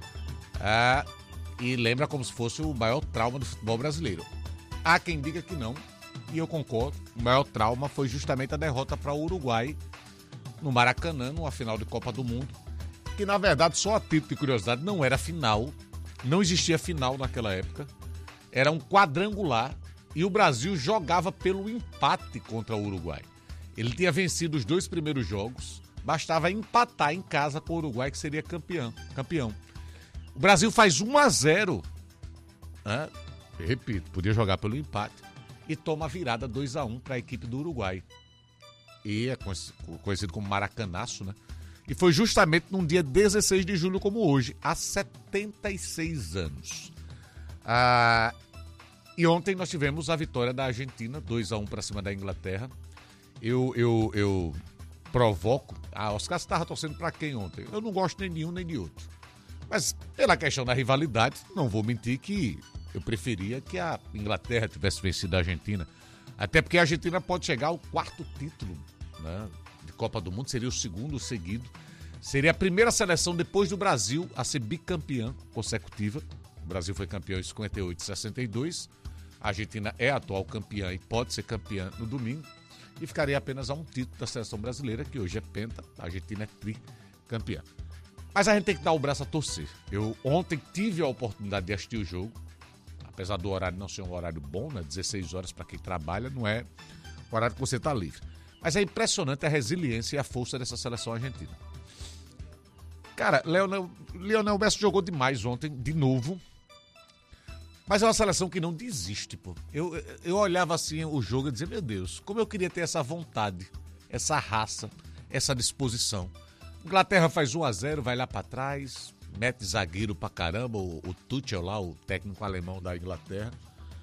é, e lembra como se fosse o maior trauma do futebol brasileiro. Há quem diga que não, e eu concordo, o maior trauma foi justamente a derrota para o Uruguai, no Maracanã, numa final de Copa do Mundo, que na verdade, só a título de curiosidade, não era final, não existia final naquela época, era um quadrangular e o Brasil jogava pelo empate contra o Uruguai. Ele tinha vencido os dois primeiros jogos, bastava empatar em casa com o Uruguai, que seria campeão. campeão. O Brasil faz um a zero, né? Repito, podia jogar pelo empate, e toma a virada dois a um para a equipe do Uruguai. E é conhecido como Maracanaço, né? E foi justamente num dia dezesseis de julho como hoje, há setenta e seis anos. Ah, e ontem nós tivemos a vitória da Argentina, dois a um para cima da Inglaterra. Eu, eu, eu provoco... Ah, Oscar, você estava torcendo para quem ontem? Eu não gosto nem de um nem de outro. Mas pela questão da rivalidade, não vou mentir que eu preferia que a Inglaterra tivesse vencido a Argentina. Até porque a Argentina pode chegar ao quarto título, né, de Copa do Mundo, seria o segundo seguido. Seria a primeira seleção depois do Brasil a ser bicampeã consecutiva. O Brasil foi campeão em cinquenta e oito e sessenta e dois. A Argentina é a atual campeã e pode ser campeã no domingo. E ficaria apenas a um título da seleção brasileira, que hoje é penta, a Argentina é tricampeã. Mas a gente tem que dar o braço a torcer. Eu ontem tive a oportunidade de assistir o jogo. apesar do horário não ser um horário bom, né? dezesseis horas para quem trabalha, não é o horário que você está livre. Mas é impressionante a resiliência e a força dessa seleção argentina. Cara, Leonel, Lionel Messi jogou demais ontem, de novo. Mas é uma seleção que não desiste, pô. Eu, eu olhava assim o jogo e dizia, meu Deus, como eu queria ter essa vontade, essa raça, essa disposição. Inglaterra faz um a zero, vai lá pra trás, mete zagueiro pra caramba, o, o Tuchel lá, o técnico alemão da Inglaterra,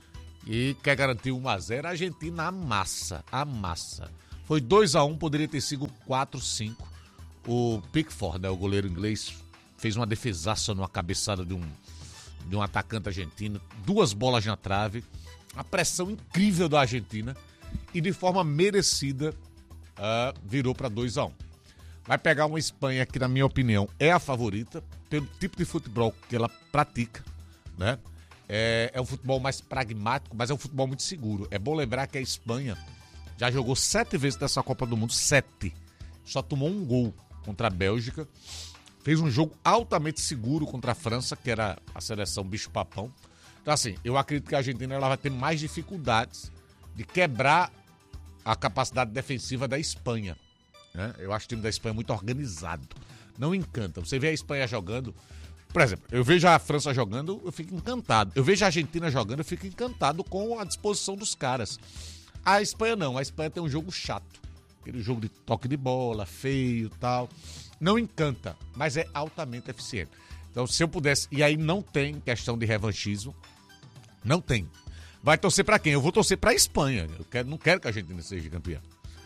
e quer garantir um a zero, a Argentina amassa, amassa. Foi dois a um, poderia ter sido quatro a cinco. O Pickford, né, o goleiro inglês, fez uma defesaça numa cabeçada de um, de um atacante argentino, duas bolas na trave, a pressão incrível da Argentina, e de forma merecida uh, virou para dois a um. Vai pegar uma Espanha que, na minha opinião, é a favorita, pelo tipo de futebol que ela pratica, né? É, é um futebol mais pragmático, mas é um futebol muito seguro. É bom lembrar que a Espanha já jogou sete vezes nessa Copa do Mundo, sete. Só tomou um gol contra a Bélgica. Fez um jogo altamente seguro contra a França, que era a seleção bicho-papão. Então, assim, eu acredito que a Argentina ela vai ter mais dificuldades de quebrar a capacidade defensiva da Espanha. Né? Eu acho o time da Espanha muito organizado. Não encanta. Você vê a Espanha jogando... Por exemplo, eu vejo a França jogando, eu fico encantado. Eu vejo a Argentina jogando, eu fico encantado com a disposição dos caras. A Espanha não. A Espanha tem um jogo chato. Aquele jogo de toque de bola, feio e tal. Não encanta, mas é altamente eficiente. Então, se eu pudesse... E aí não tem questão de revanchismo. Não tem. Vai torcer pra quem? Eu vou torcer pra Espanha. Eu quero, não quero que a Argentina seja campeã.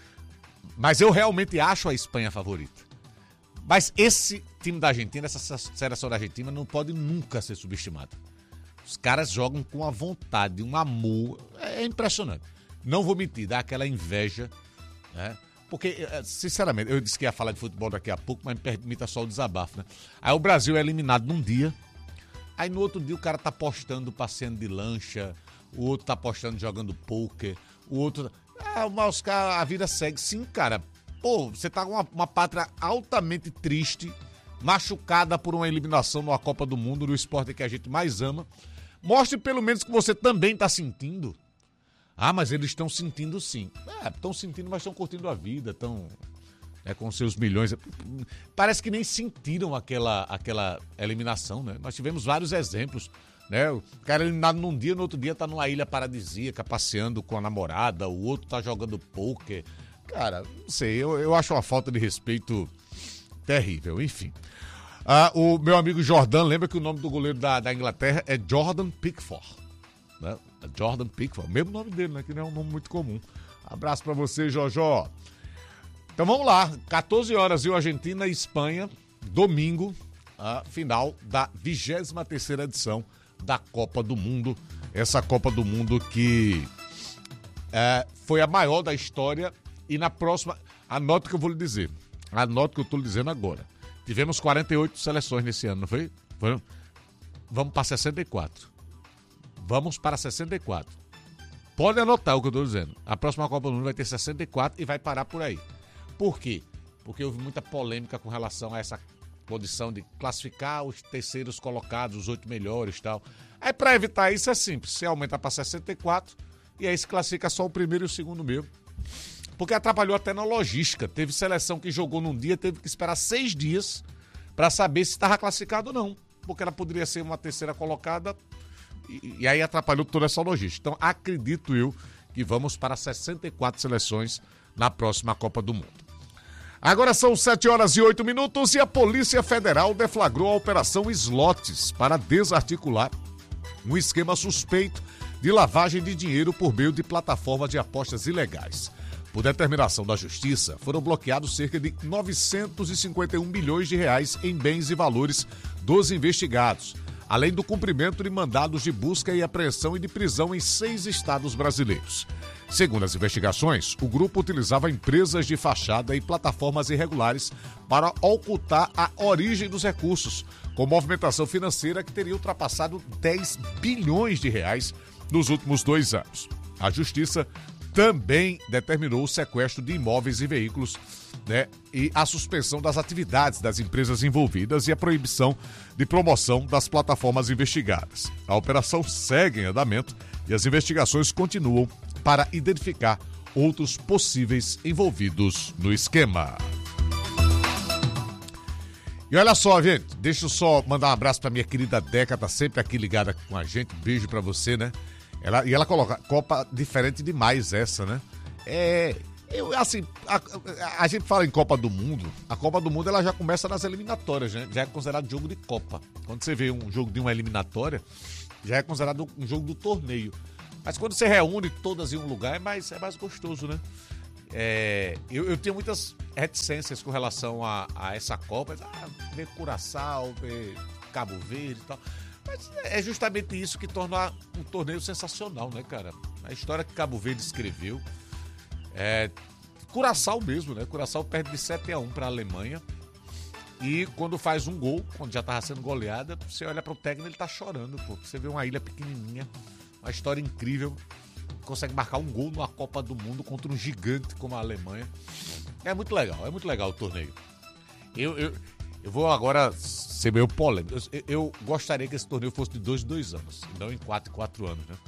Mas eu realmente acho a Espanha a favorita. Mas esse time da Argentina, essa seleção da Argentina, não pode nunca ser subestimada. Os caras jogam com a vontade, um amor. É impressionante. Não vou mentir, dá aquela inveja, né? Porque, sinceramente, eu disse que ia falar de futebol daqui a pouco, mas me permita só o desabafo, né? Aí o Brasil é eliminado num dia, aí no outro dia o cara tá postando passeando de lancha, o outro tá postando jogando pôquer, o outro... Ah, mas os caras, a vida segue. Sim, cara. Pô, você tá com uma, uma pátria altamente triste, machucada por uma eliminação numa Copa do Mundo, no esporte que a gente mais ama. Mostre pelo menos que você também tá sentindo. Ah, mas eles estão sentindo sim. É, estão sentindo, mas estão curtindo a vida, estão é, com seus milhões. Parece que nem sentiram aquela, aquela eliminação, né? Nós tivemos vários exemplos, né? O cara eliminado num dia, no outro dia tá numa ilha paradisíaca, passeando com a namorada, o outro tá jogando pôquer. Cara, não sei, eu, eu acho uma falta de respeito terrível, enfim. Ah, o meu amigo Jordan, lembra que o nome do goleiro da, da Inglaterra é Jordan Pickford, né? Jordan Pickford, mesmo nome dele, né? Que não é um nome muito comum. Abraço pra você, Jojó. Então vamos lá, quatorze horas, viu? Argentina e Espanha, domingo, a final da vigésima terceira edição da Copa do Mundo. Essa Copa do Mundo que é, foi a maior da história. E na próxima, anote o que eu vou lhe dizer. Anote o que eu estou lhe dizendo agora. Tivemos quarenta e oito seleções nesse ano, não foi? foi? Vamos para sessenta e quatro. Vamos para sessenta e quatro. Pode anotar o que eu estou dizendo. A próxima Copa do Mundo vai ter sessenta e quatro e vai parar por aí. Por quê? Porque houve muita polêmica com relação a essa condição de classificar os terceiros colocados, os oito melhores e tal. Aí para evitar isso é simples. Você aumenta para sessenta e quatro e aí se classifica só o primeiro e o segundo mesmo. Porque atrapalhou até na logística. Teve seleção que jogou num dia, teve que esperar seis dias para saber se estava classificado ou não. Porque ela poderia ser uma terceira colocada e, e aí atrapalhou toda essa logística. Então, acredito eu que vamos para sessenta e quatro seleções na próxima Copa do Mundo. Agora são sete horas e oito minutos e a Polícia Federal deflagrou a Operação Slots para desarticular um esquema suspeito de lavagem de dinheiro por meio de plataformas de apostas ilegais. Por determinação da Justiça, foram bloqueados cerca de novecentos e cinquenta e um milhões de reais em bens e valores dos investigados, além do cumprimento de mandados de busca e apreensão e de prisão em seis estados brasileiros. Segundo as investigações, o grupo utilizava empresas de fachada e plataformas irregulares para ocultar a origem dos recursos, com movimentação financeira que teria ultrapassado dez bilhões de reais nos últimos dois anos. A Justiça também determinou o sequestro de imóveis e veículos, né, e a suspensão das atividades das empresas envolvidas e a proibição de promoção das plataformas investigadas. A operação segue em andamento e as investigações continuam para identificar outros possíveis envolvidos no esquema. E olha só, gente, deixa eu só mandar um abraço pra minha querida Deca, tá sempre aqui ligada com a gente. Beijo pra você, né? Ela, e ela coloca, Copa diferente demais essa, né? É, eu, assim, a, a, a gente fala em Copa do Mundo, a Copa do Mundo ela já começa nas eliminatórias, né? Já é considerado jogo de Copa. Quando você vê um jogo de uma eliminatória, já é considerado um jogo do torneio. Mas quando você reúne todas em um lugar, é mais, é mais gostoso, né? É, eu, eu tenho muitas reticências com relação a, a essa Copa. Ah, ver Curaçao, ver Cabo Verde e tal. Mas é justamente isso que torna um torneio sensacional, né, cara? A história que Cabo Verde escreveu. É, Curaçao mesmo, né? Curaçao perde de sete a um para a Alemanha. E quando faz um gol, quando já estava sendo goleada, você olha para o técnico, ele tá chorando, pô. Você vê uma ilha pequenininha, uma história incrível. Consegue marcar um gol numa Copa do Mundo contra um gigante como a Alemanha. É muito legal, é muito legal o torneio. Eu, eu, eu vou agora ser meio polêmico. Eu, eu gostaria que esse torneio fosse de dois em dois anos, não em quatro em quatro anos, né?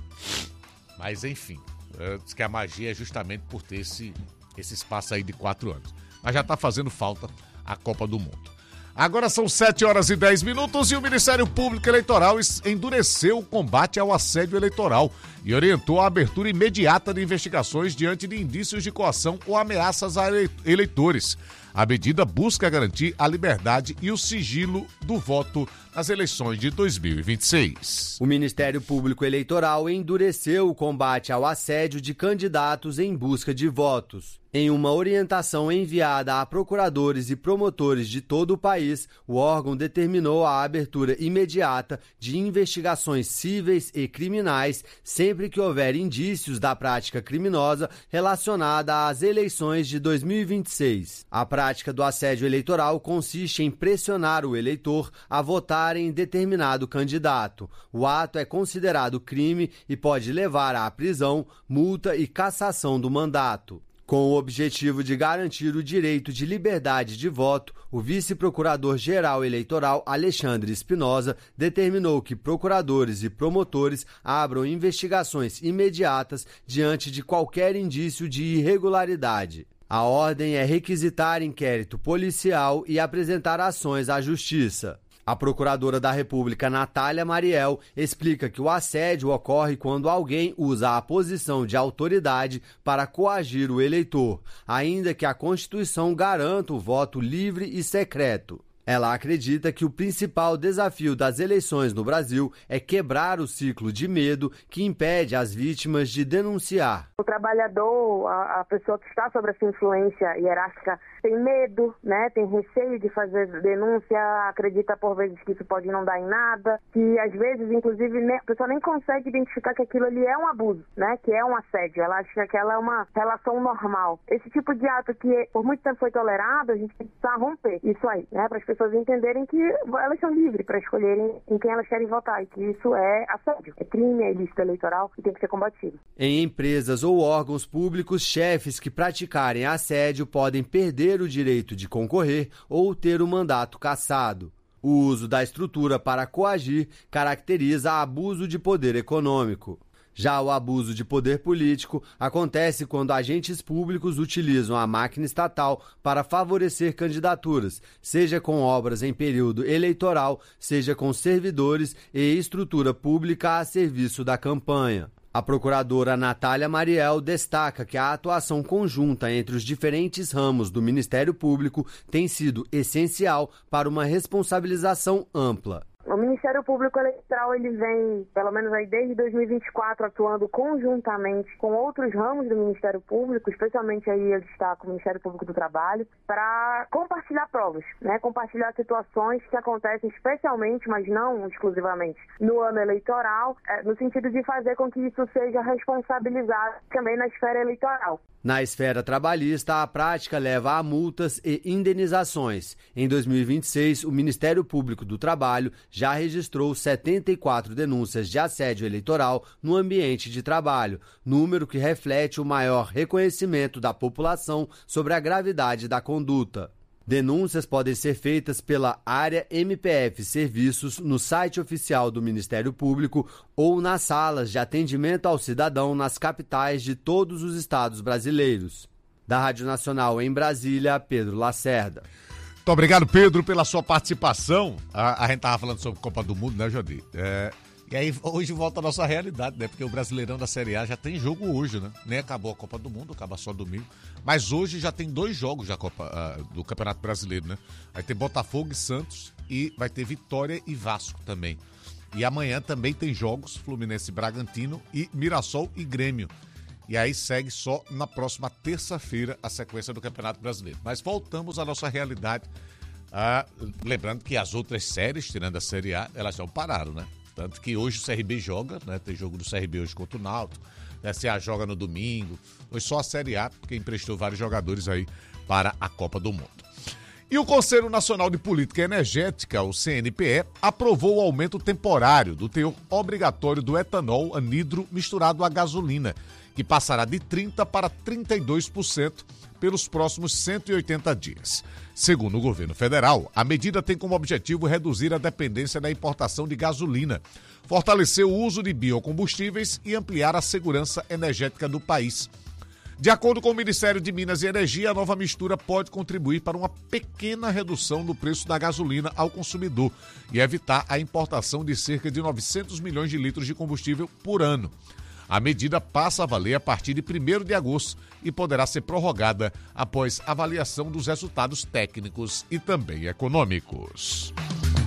Mas enfim, diz que a magia é justamente por ter esse, esse espaço aí de quatro anos. Mas já tá fazendo falta a Copa do Mundo. Agora são sete horas e dez minutos e o Ministério Público Eleitoral endureceu o combate ao assédio eleitoral e orientou a abertura imediata de investigações diante de indícios de coação ou ameaças a eleitores. A medida busca garantir a liberdade e o sigilo do voto nas eleições de dois mil e vinte e seis. O Ministério Público Eleitoral endureceu o combate ao assédio de candidatos em busca de votos. Em uma orientação enviada a procuradores e promotores de todo o país, o órgão determinou a abertura imediata de investigações cíveis e criminais sempre que houver indícios da prática criminosa relacionada às eleições de dois mil e vinte e seis. A prática do assédio eleitoral consiste em pressionar o eleitor a votar em determinado candidato. O ato é considerado crime e pode levar à prisão, multa e cassação do mandato. Com o objetivo de garantir o direito de liberdade de voto, o vice-procurador-geral eleitoral Alexandre Espinosa determinou que procuradores e promotores abram investigações imediatas diante de qualquer indício de irregularidade. A ordem é requisitar inquérito policial e apresentar ações à Justiça. A procuradora da República, Natália Mariel, explica que o assédio ocorre quando alguém usa a posição de autoridade para coagir o eleitor, ainda que a Constituição garanta o voto livre e secreto. Ela acredita que o principal desafio das eleições no Brasil é quebrar o ciclo de medo que impede as vítimas de denunciar. O trabalhador, a, a pessoa que está sob essa influência hierárquica, tem medo, né? Tem receio de fazer denúncia, acredita por vezes que isso pode não dar em nada, que às vezes, inclusive, a pessoa nem consegue identificar que aquilo ali é um abuso, né? Que é um assédio. Ela acha que aquela é uma relação normal. Esse tipo de ato que por muito tempo foi tolerado, a gente precisa romper isso aí, né? Para as pessoas entenderem que elas são livres para escolherem em quem elas querem votar e que isso é assédio, é crime, é ilícito eleitoral e tem que ser combatido. Em empresas ou órgãos públicos, chefes que praticarem assédio podem perder o direito de concorrer ou ter o mandato cassado. O uso da estrutura para coagir caracteriza abuso de poder econômico. Já o abuso de poder político acontece quando agentes públicos utilizam a máquina estatal para favorecer candidaturas, seja com obras em período eleitoral, seja com servidores e estrutura pública a serviço da campanha. A procuradora Natália Mariel destaca que a atuação conjunta entre os diferentes ramos do Ministério Público tem sido essencial para uma responsabilização ampla. O Ministério Público Eleitoral, ele vem, pelo menos aí desde dois mil e vinte e quatro, atuando conjuntamente com outros ramos do Ministério Público, especialmente aí eu destaco o Ministério Público do Trabalho, para compartilhar provas, né? Compartilhar situações que acontecem especialmente, mas não exclusivamente, no ano eleitoral, no sentido de fazer com que isso seja responsabilizado também na esfera eleitoral. Na esfera trabalhista, a prática leva a multas e indenizações. Em dois mil e vinte e seis, o Ministério Público do Trabalho já registrou setenta e quatro denúncias de assédio eleitoral no ambiente de trabalho, número que reflete o maior reconhecimento da população sobre a gravidade da conduta. Denúncias podem ser feitas pela área M P F Serviços no site oficial do Ministério Público ou nas salas de atendimento ao cidadão nas capitais de todos os estados brasileiros. Da Rádio Nacional em Brasília, Pedro Lacerda. Muito obrigado, Pedro, pela sua participação. A, a gente estava falando sobre Copa do Mundo, né, Jodi? É, e aí hoje volta a nossa realidade, né? Porque o Brasileirão da Série A já tem jogo hoje, né? Nem acabou a Copa do Mundo, acaba só domingo. Mas hoje já tem dois jogos da Copa, uh, do Campeonato Brasileiro, né? Vai ter Botafogo e Santos e vai ter Vitória e Vasco também. E amanhã também tem jogos, Fluminense e Bragantino e Mirassol e Grêmio. E aí segue só na próxima terça-feira a sequência do Campeonato Brasileiro. Mas voltamos à nossa realidade. Ah, lembrando que as outras séries, tirando a Série A, elas já pararam, né? Tanto que hoje o C R B joga, né? Tem jogo do C R B hoje contra o Náutico. A S A joga no domingo. Hoje só a Série A, porque emprestou vários jogadores aí para a Copa do Mundo. E o Conselho Nacional de Política Energética, o C N P E, aprovou o aumento temporário do teor obrigatório do etanol anidro misturado à gasolina, que passará de trinta por cento para trinta e dois por cento pelos próximos cento e oitenta dias. Segundo o governo federal, a medida tem como objetivo reduzir a dependência da importação de gasolina, fortalecer o uso de biocombustíveis e ampliar a segurança energética do país. De acordo com o Ministério de Minas e Energia, a nova mistura pode contribuir para uma pequena redução do preço da gasolina ao consumidor e evitar a importação de cerca de novecentos milhões de litros de combustível por ano. A medida passa a valer a partir de primeiro de agosto e poderá ser prorrogada após avaliação dos resultados técnicos e também econômicos.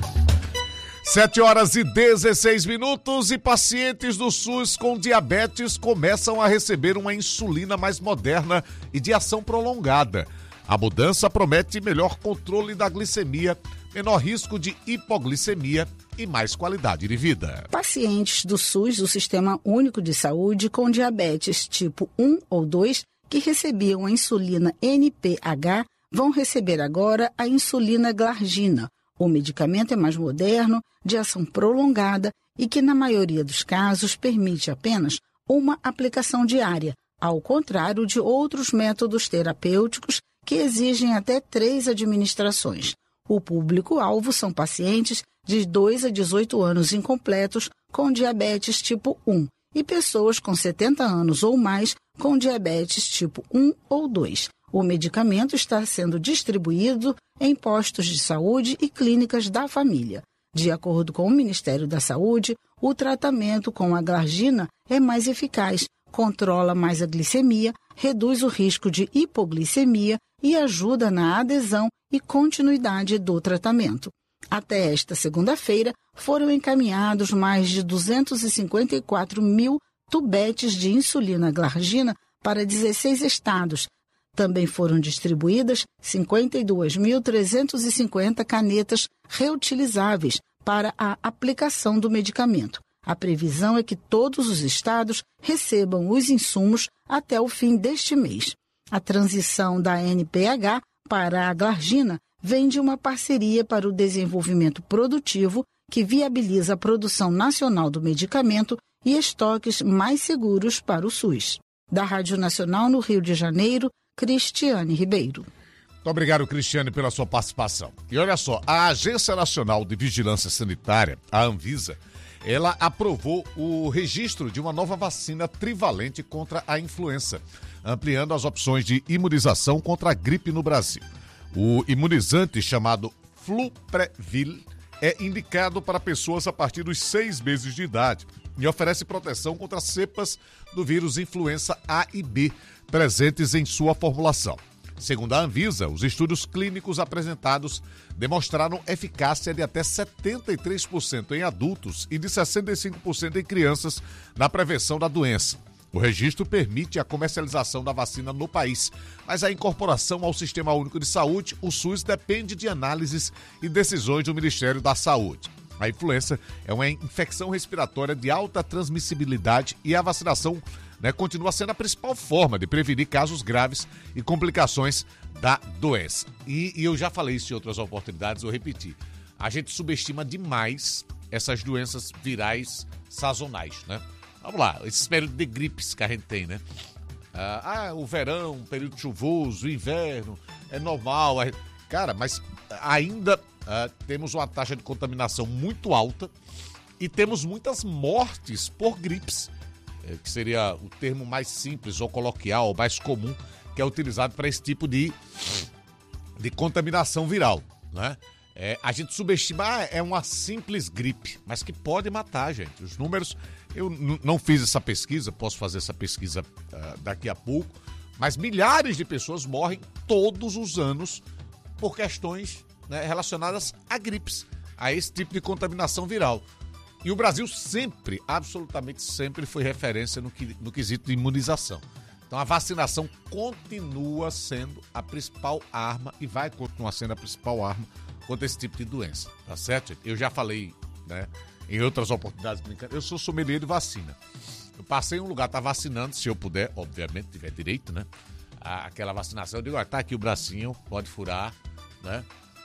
sete horas e dezesseis minutos e pacientes do SUS com diabetes começam a receber uma insulina mais moderna e de ação prolongada. A mudança promete melhor controle da glicemia, menor risco de hipoglicemia e mais qualidade de vida. Pacientes do SUS, do Sistema Único de Saúde, com diabetes tipo um ou dois, que recebiam a insulina N P H, vão receber agora a insulina Glargina. O medicamento é mais moderno, de ação prolongada e que, na maioria dos casos, permite apenas uma aplicação diária, ao contrário de outros métodos terapêuticos que exigem até três administrações. O público-alvo são pacientes de dois a dezoito anos incompletos com diabetes tipo um e pessoas com setenta anos ou mais com diabetes tipo um ou dois. O medicamento está sendo distribuído em postos de saúde e clínicas da família. De acordo com o Ministério da Saúde, o tratamento com a Glargina é mais eficaz, controla mais a glicemia, reduz o risco de hipoglicemia e ajuda na adesão e continuidade do tratamento. Até esta segunda-feira, foram encaminhados mais de duzentos e cinquenta e quatro mil tubetes de insulina Glargina para dezesseis estados. Também foram distribuídas cinquenta e duas mil trezentas e cinquenta canetas reutilizáveis para a aplicação do medicamento. A previsão é que todos os estados recebam os insumos até o fim deste mês. A transição da N P H para a Glargina vem de uma parceria para o desenvolvimento produtivo que viabiliza a produção nacional do medicamento e estoques mais seguros para o SUS. Da Rádio Nacional no Rio de Janeiro, Cristiane Ribeiro. Muito obrigado, Cristiane, pela sua participação. E olha só, a Agência Nacional de Vigilância Sanitária, a Anvisa, ela aprovou o registro de uma nova vacina trivalente contra a influenza, ampliando as opções de imunização contra a gripe no Brasil. O imunizante chamado Fluprevil é indicado para pessoas a partir dos seis meses de idade e oferece proteção contra cepas do vírus influenza A e B presentes em sua formulação. Segundo a Anvisa, os estudos clínicos apresentados demonstraram eficácia de até setenta e três por cento em adultos e de sessenta e cinco por cento em crianças na prevenção da doença. O registro permite a comercialização da vacina no país, mas a incorporação ao Sistema Único de Saúde, o SUS, depende de análises e decisões do Ministério da Saúde. A influenza é uma infecção respiratória de alta transmissibilidade e a vacinação, né, continua sendo a principal forma de prevenir casos graves e complicações da doença. E, e eu já falei isso em outras oportunidades, eu repeti. A gente subestima demais essas doenças virais sazonais, né? Vamos lá, esses períodos de gripes que a gente tem, né? Ah, o verão, período chuvoso, o inverno, é normal. É... Cara, mas ainda ah, temos uma taxa de contaminação muito alta e temos muitas mortes por gripes, que seria o termo mais simples ou coloquial, ou mais comum, que é utilizado para esse tipo de, de contaminação viral, né? É, a gente subestima, ah, é uma simples gripe, mas que pode matar, gente. Os números, eu n- não fiz essa pesquisa, posso fazer essa pesquisa uh, daqui a pouco, mas milhares de pessoas morrem todos os anos por questões, né, relacionadas a gripes, a esse tipo de contaminação viral. E o Brasil sempre, absolutamente sempre, foi referência no, que, no quesito de imunização. Então a vacinação continua sendo a principal arma e vai continuar sendo a principal arma contra esse tipo de doença, tá certo, gente? Eu já falei, né, em outras oportunidades brincando, eu sou sommelier de vacina. Eu passei em um lugar, tá vacinando, se eu puder, obviamente, tiver direito, né, aquela vacinação, eu digo, ó, tá aqui o bracinho, pode furar, né,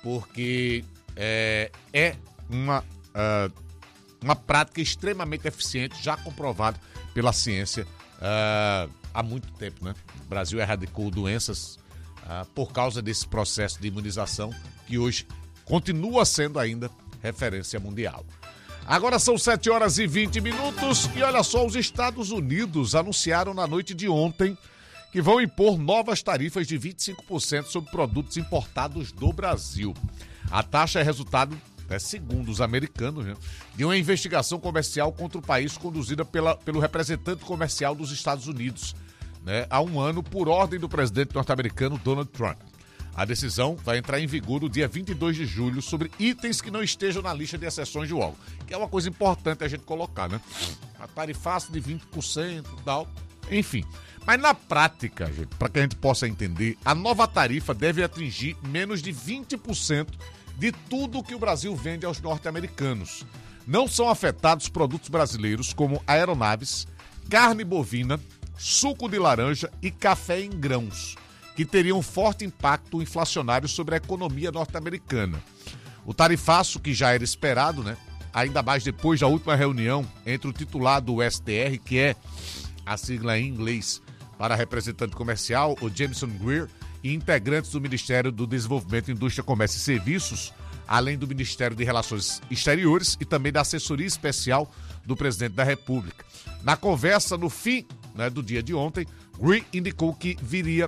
porque é, é uma, uh, uma prática extremamente eficiente, já comprovada pela ciência uh, há muito tempo, né? O Brasil erradicou doenças uh, por causa desse processo de imunização que hoje continua sendo ainda referência mundial. Agora são sete horas e vinte minutos e olha só, os Estados Unidos anunciaram na noite de ontem que vão impor novas tarifas de vinte e cinco por cento sobre produtos importados do Brasil. A taxa é resultado, né, segundo os americanos, né, de uma investigação comercial contra o país conduzida pela, pelo representante comercial dos Estados Unidos, né, há um ano por ordem do presidente norte-americano Donald Trump. A decisão vai entrar em vigor no dia vinte e dois de julho sobre itens que não estejam na lista de exceções de óleo, que é uma coisa importante a gente colocar, né? A tarifaça de vinte por cento e tal, enfim. Mas na prática, gente, para que a gente possa entender, a nova tarifa deve atingir menos de vinte por cento de tudo que o Brasil vende aos norte-americanos. Não são afetados produtos brasileiros como aeronaves, carne bovina, suco de laranja e café em grãos, que teriam um forte impacto inflacionário sobre a economia norte-americana. O tarifaço, que já era esperado, né, ainda mais depois da última reunião entre o titular do S T R, que é a sigla em inglês para representante comercial, o Jameson Greer, e integrantes do Ministério do Desenvolvimento, Indústria, Comércio e Serviços, além do Ministério de Relações Exteriores e também da assessoria especial do presidente da República. Na conversa, no fim, né, do dia de ontem, Greer indicou que viria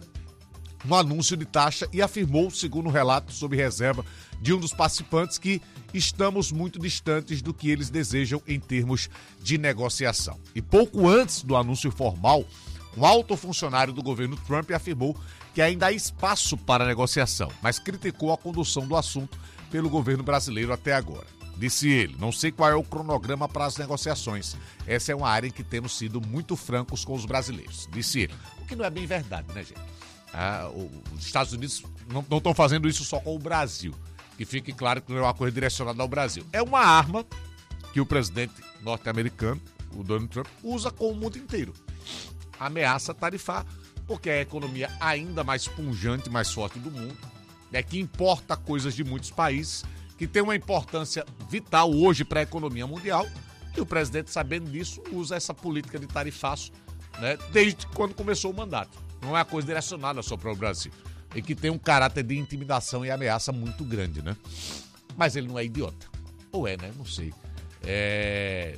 no anúncio de taxa e afirmou, segundo o relato sob reserva de um dos participantes, que estamos muito distantes do que eles desejam em termos de negociação. E pouco antes do anúncio formal, um alto funcionário do governo Trump afirmou que ainda há espaço para negociação, mas criticou a condução do assunto pelo governo brasileiro até agora. Disse ele, não sei qual é o cronograma para as negociações. Essa é uma área em que temos sido muito francos com os brasileiros. Disse ele, o que não é bem verdade, né, gente? Ah, os Estados Unidos não estão fazendo isso só com o Brasil. Que fique claro que não é uma coisa direcionada ao Brasil. É uma arma que o presidente norte-americano, o Donald Trump, usa com o mundo inteiro. Ameaça tarifar, porque é a economia ainda mais pujante, mais forte do mundo, é que importa coisas de muitos países, que tem uma importância vital hoje para a economia mundial, e o presidente, sabendo disso, usa essa política de tarifaço, né, desde quando começou o mandato. Não é uma coisa direcionada só para o Brasil. E que tem um caráter de intimidação e ameaça muito grande, né? Mas ele não é idiota. Ou é, né? Não sei. É...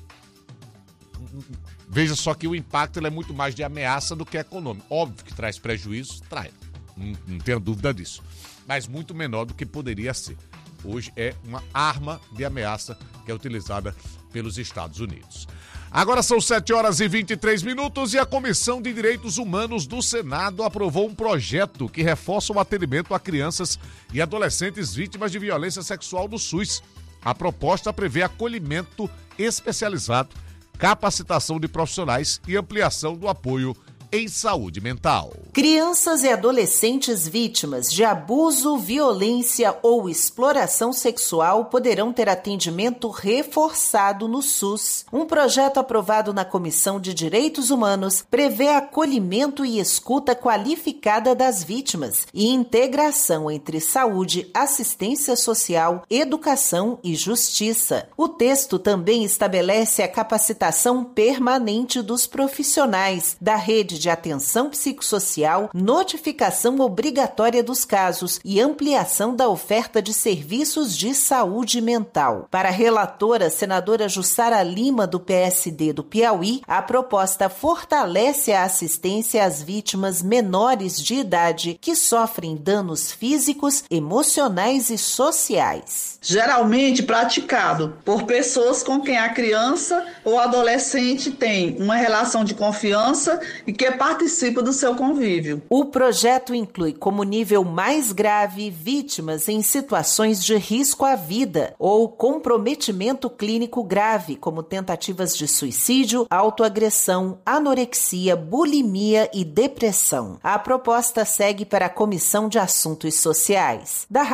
Veja só que o impacto ele é muito mais de ameaça do que econômico. Óbvio que traz prejuízo, traz. Não, não tenho dúvida disso. Mas muito menor do que poderia ser. Hoje é uma arma de ameaça que é utilizada pelos Estados Unidos. Agora são sete horas e vinte e três minutos e a Comissão de Direitos Humanos do Senado aprovou um projeto que reforça o atendimento a crianças e adolescentes vítimas de violência sexual do SUS. A proposta prevê acolhimento especializado, capacitação de profissionais e ampliação do apoio em saúde mental. Crianças e adolescentes vítimas de abuso, violência ou exploração sexual poderão ter atendimento reforçado no SUS. Um projeto aprovado na Comissão de Direitos Humanos prevê acolhimento e escuta qualificada das vítimas e integração entre saúde, assistência social, educação e justiça. O texto também estabelece a capacitação permanente dos profissionais da rede de atenção psicossocial, notificação obrigatória dos casos e ampliação da oferta de serviços de saúde mental. Para a relatora, senadora Jussara Lima, do P S D do Piauí, a proposta fortalece a assistência às vítimas menores de idade que sofrem danos físicos, emocionais e sociais. Geralmente praticado por pessoas com quem a criança ou adolescente tem uma relação de confiança e que participa do seu convívio. O projeto inclui como nível mais grave vítimas em situações de risco à vida ou comprometimento clínico grave, como tentativas de suicídio, autoagressão, anorexia, bulimia e depressão. A proposta segue para a Comissão de Assuntos Sociais. Da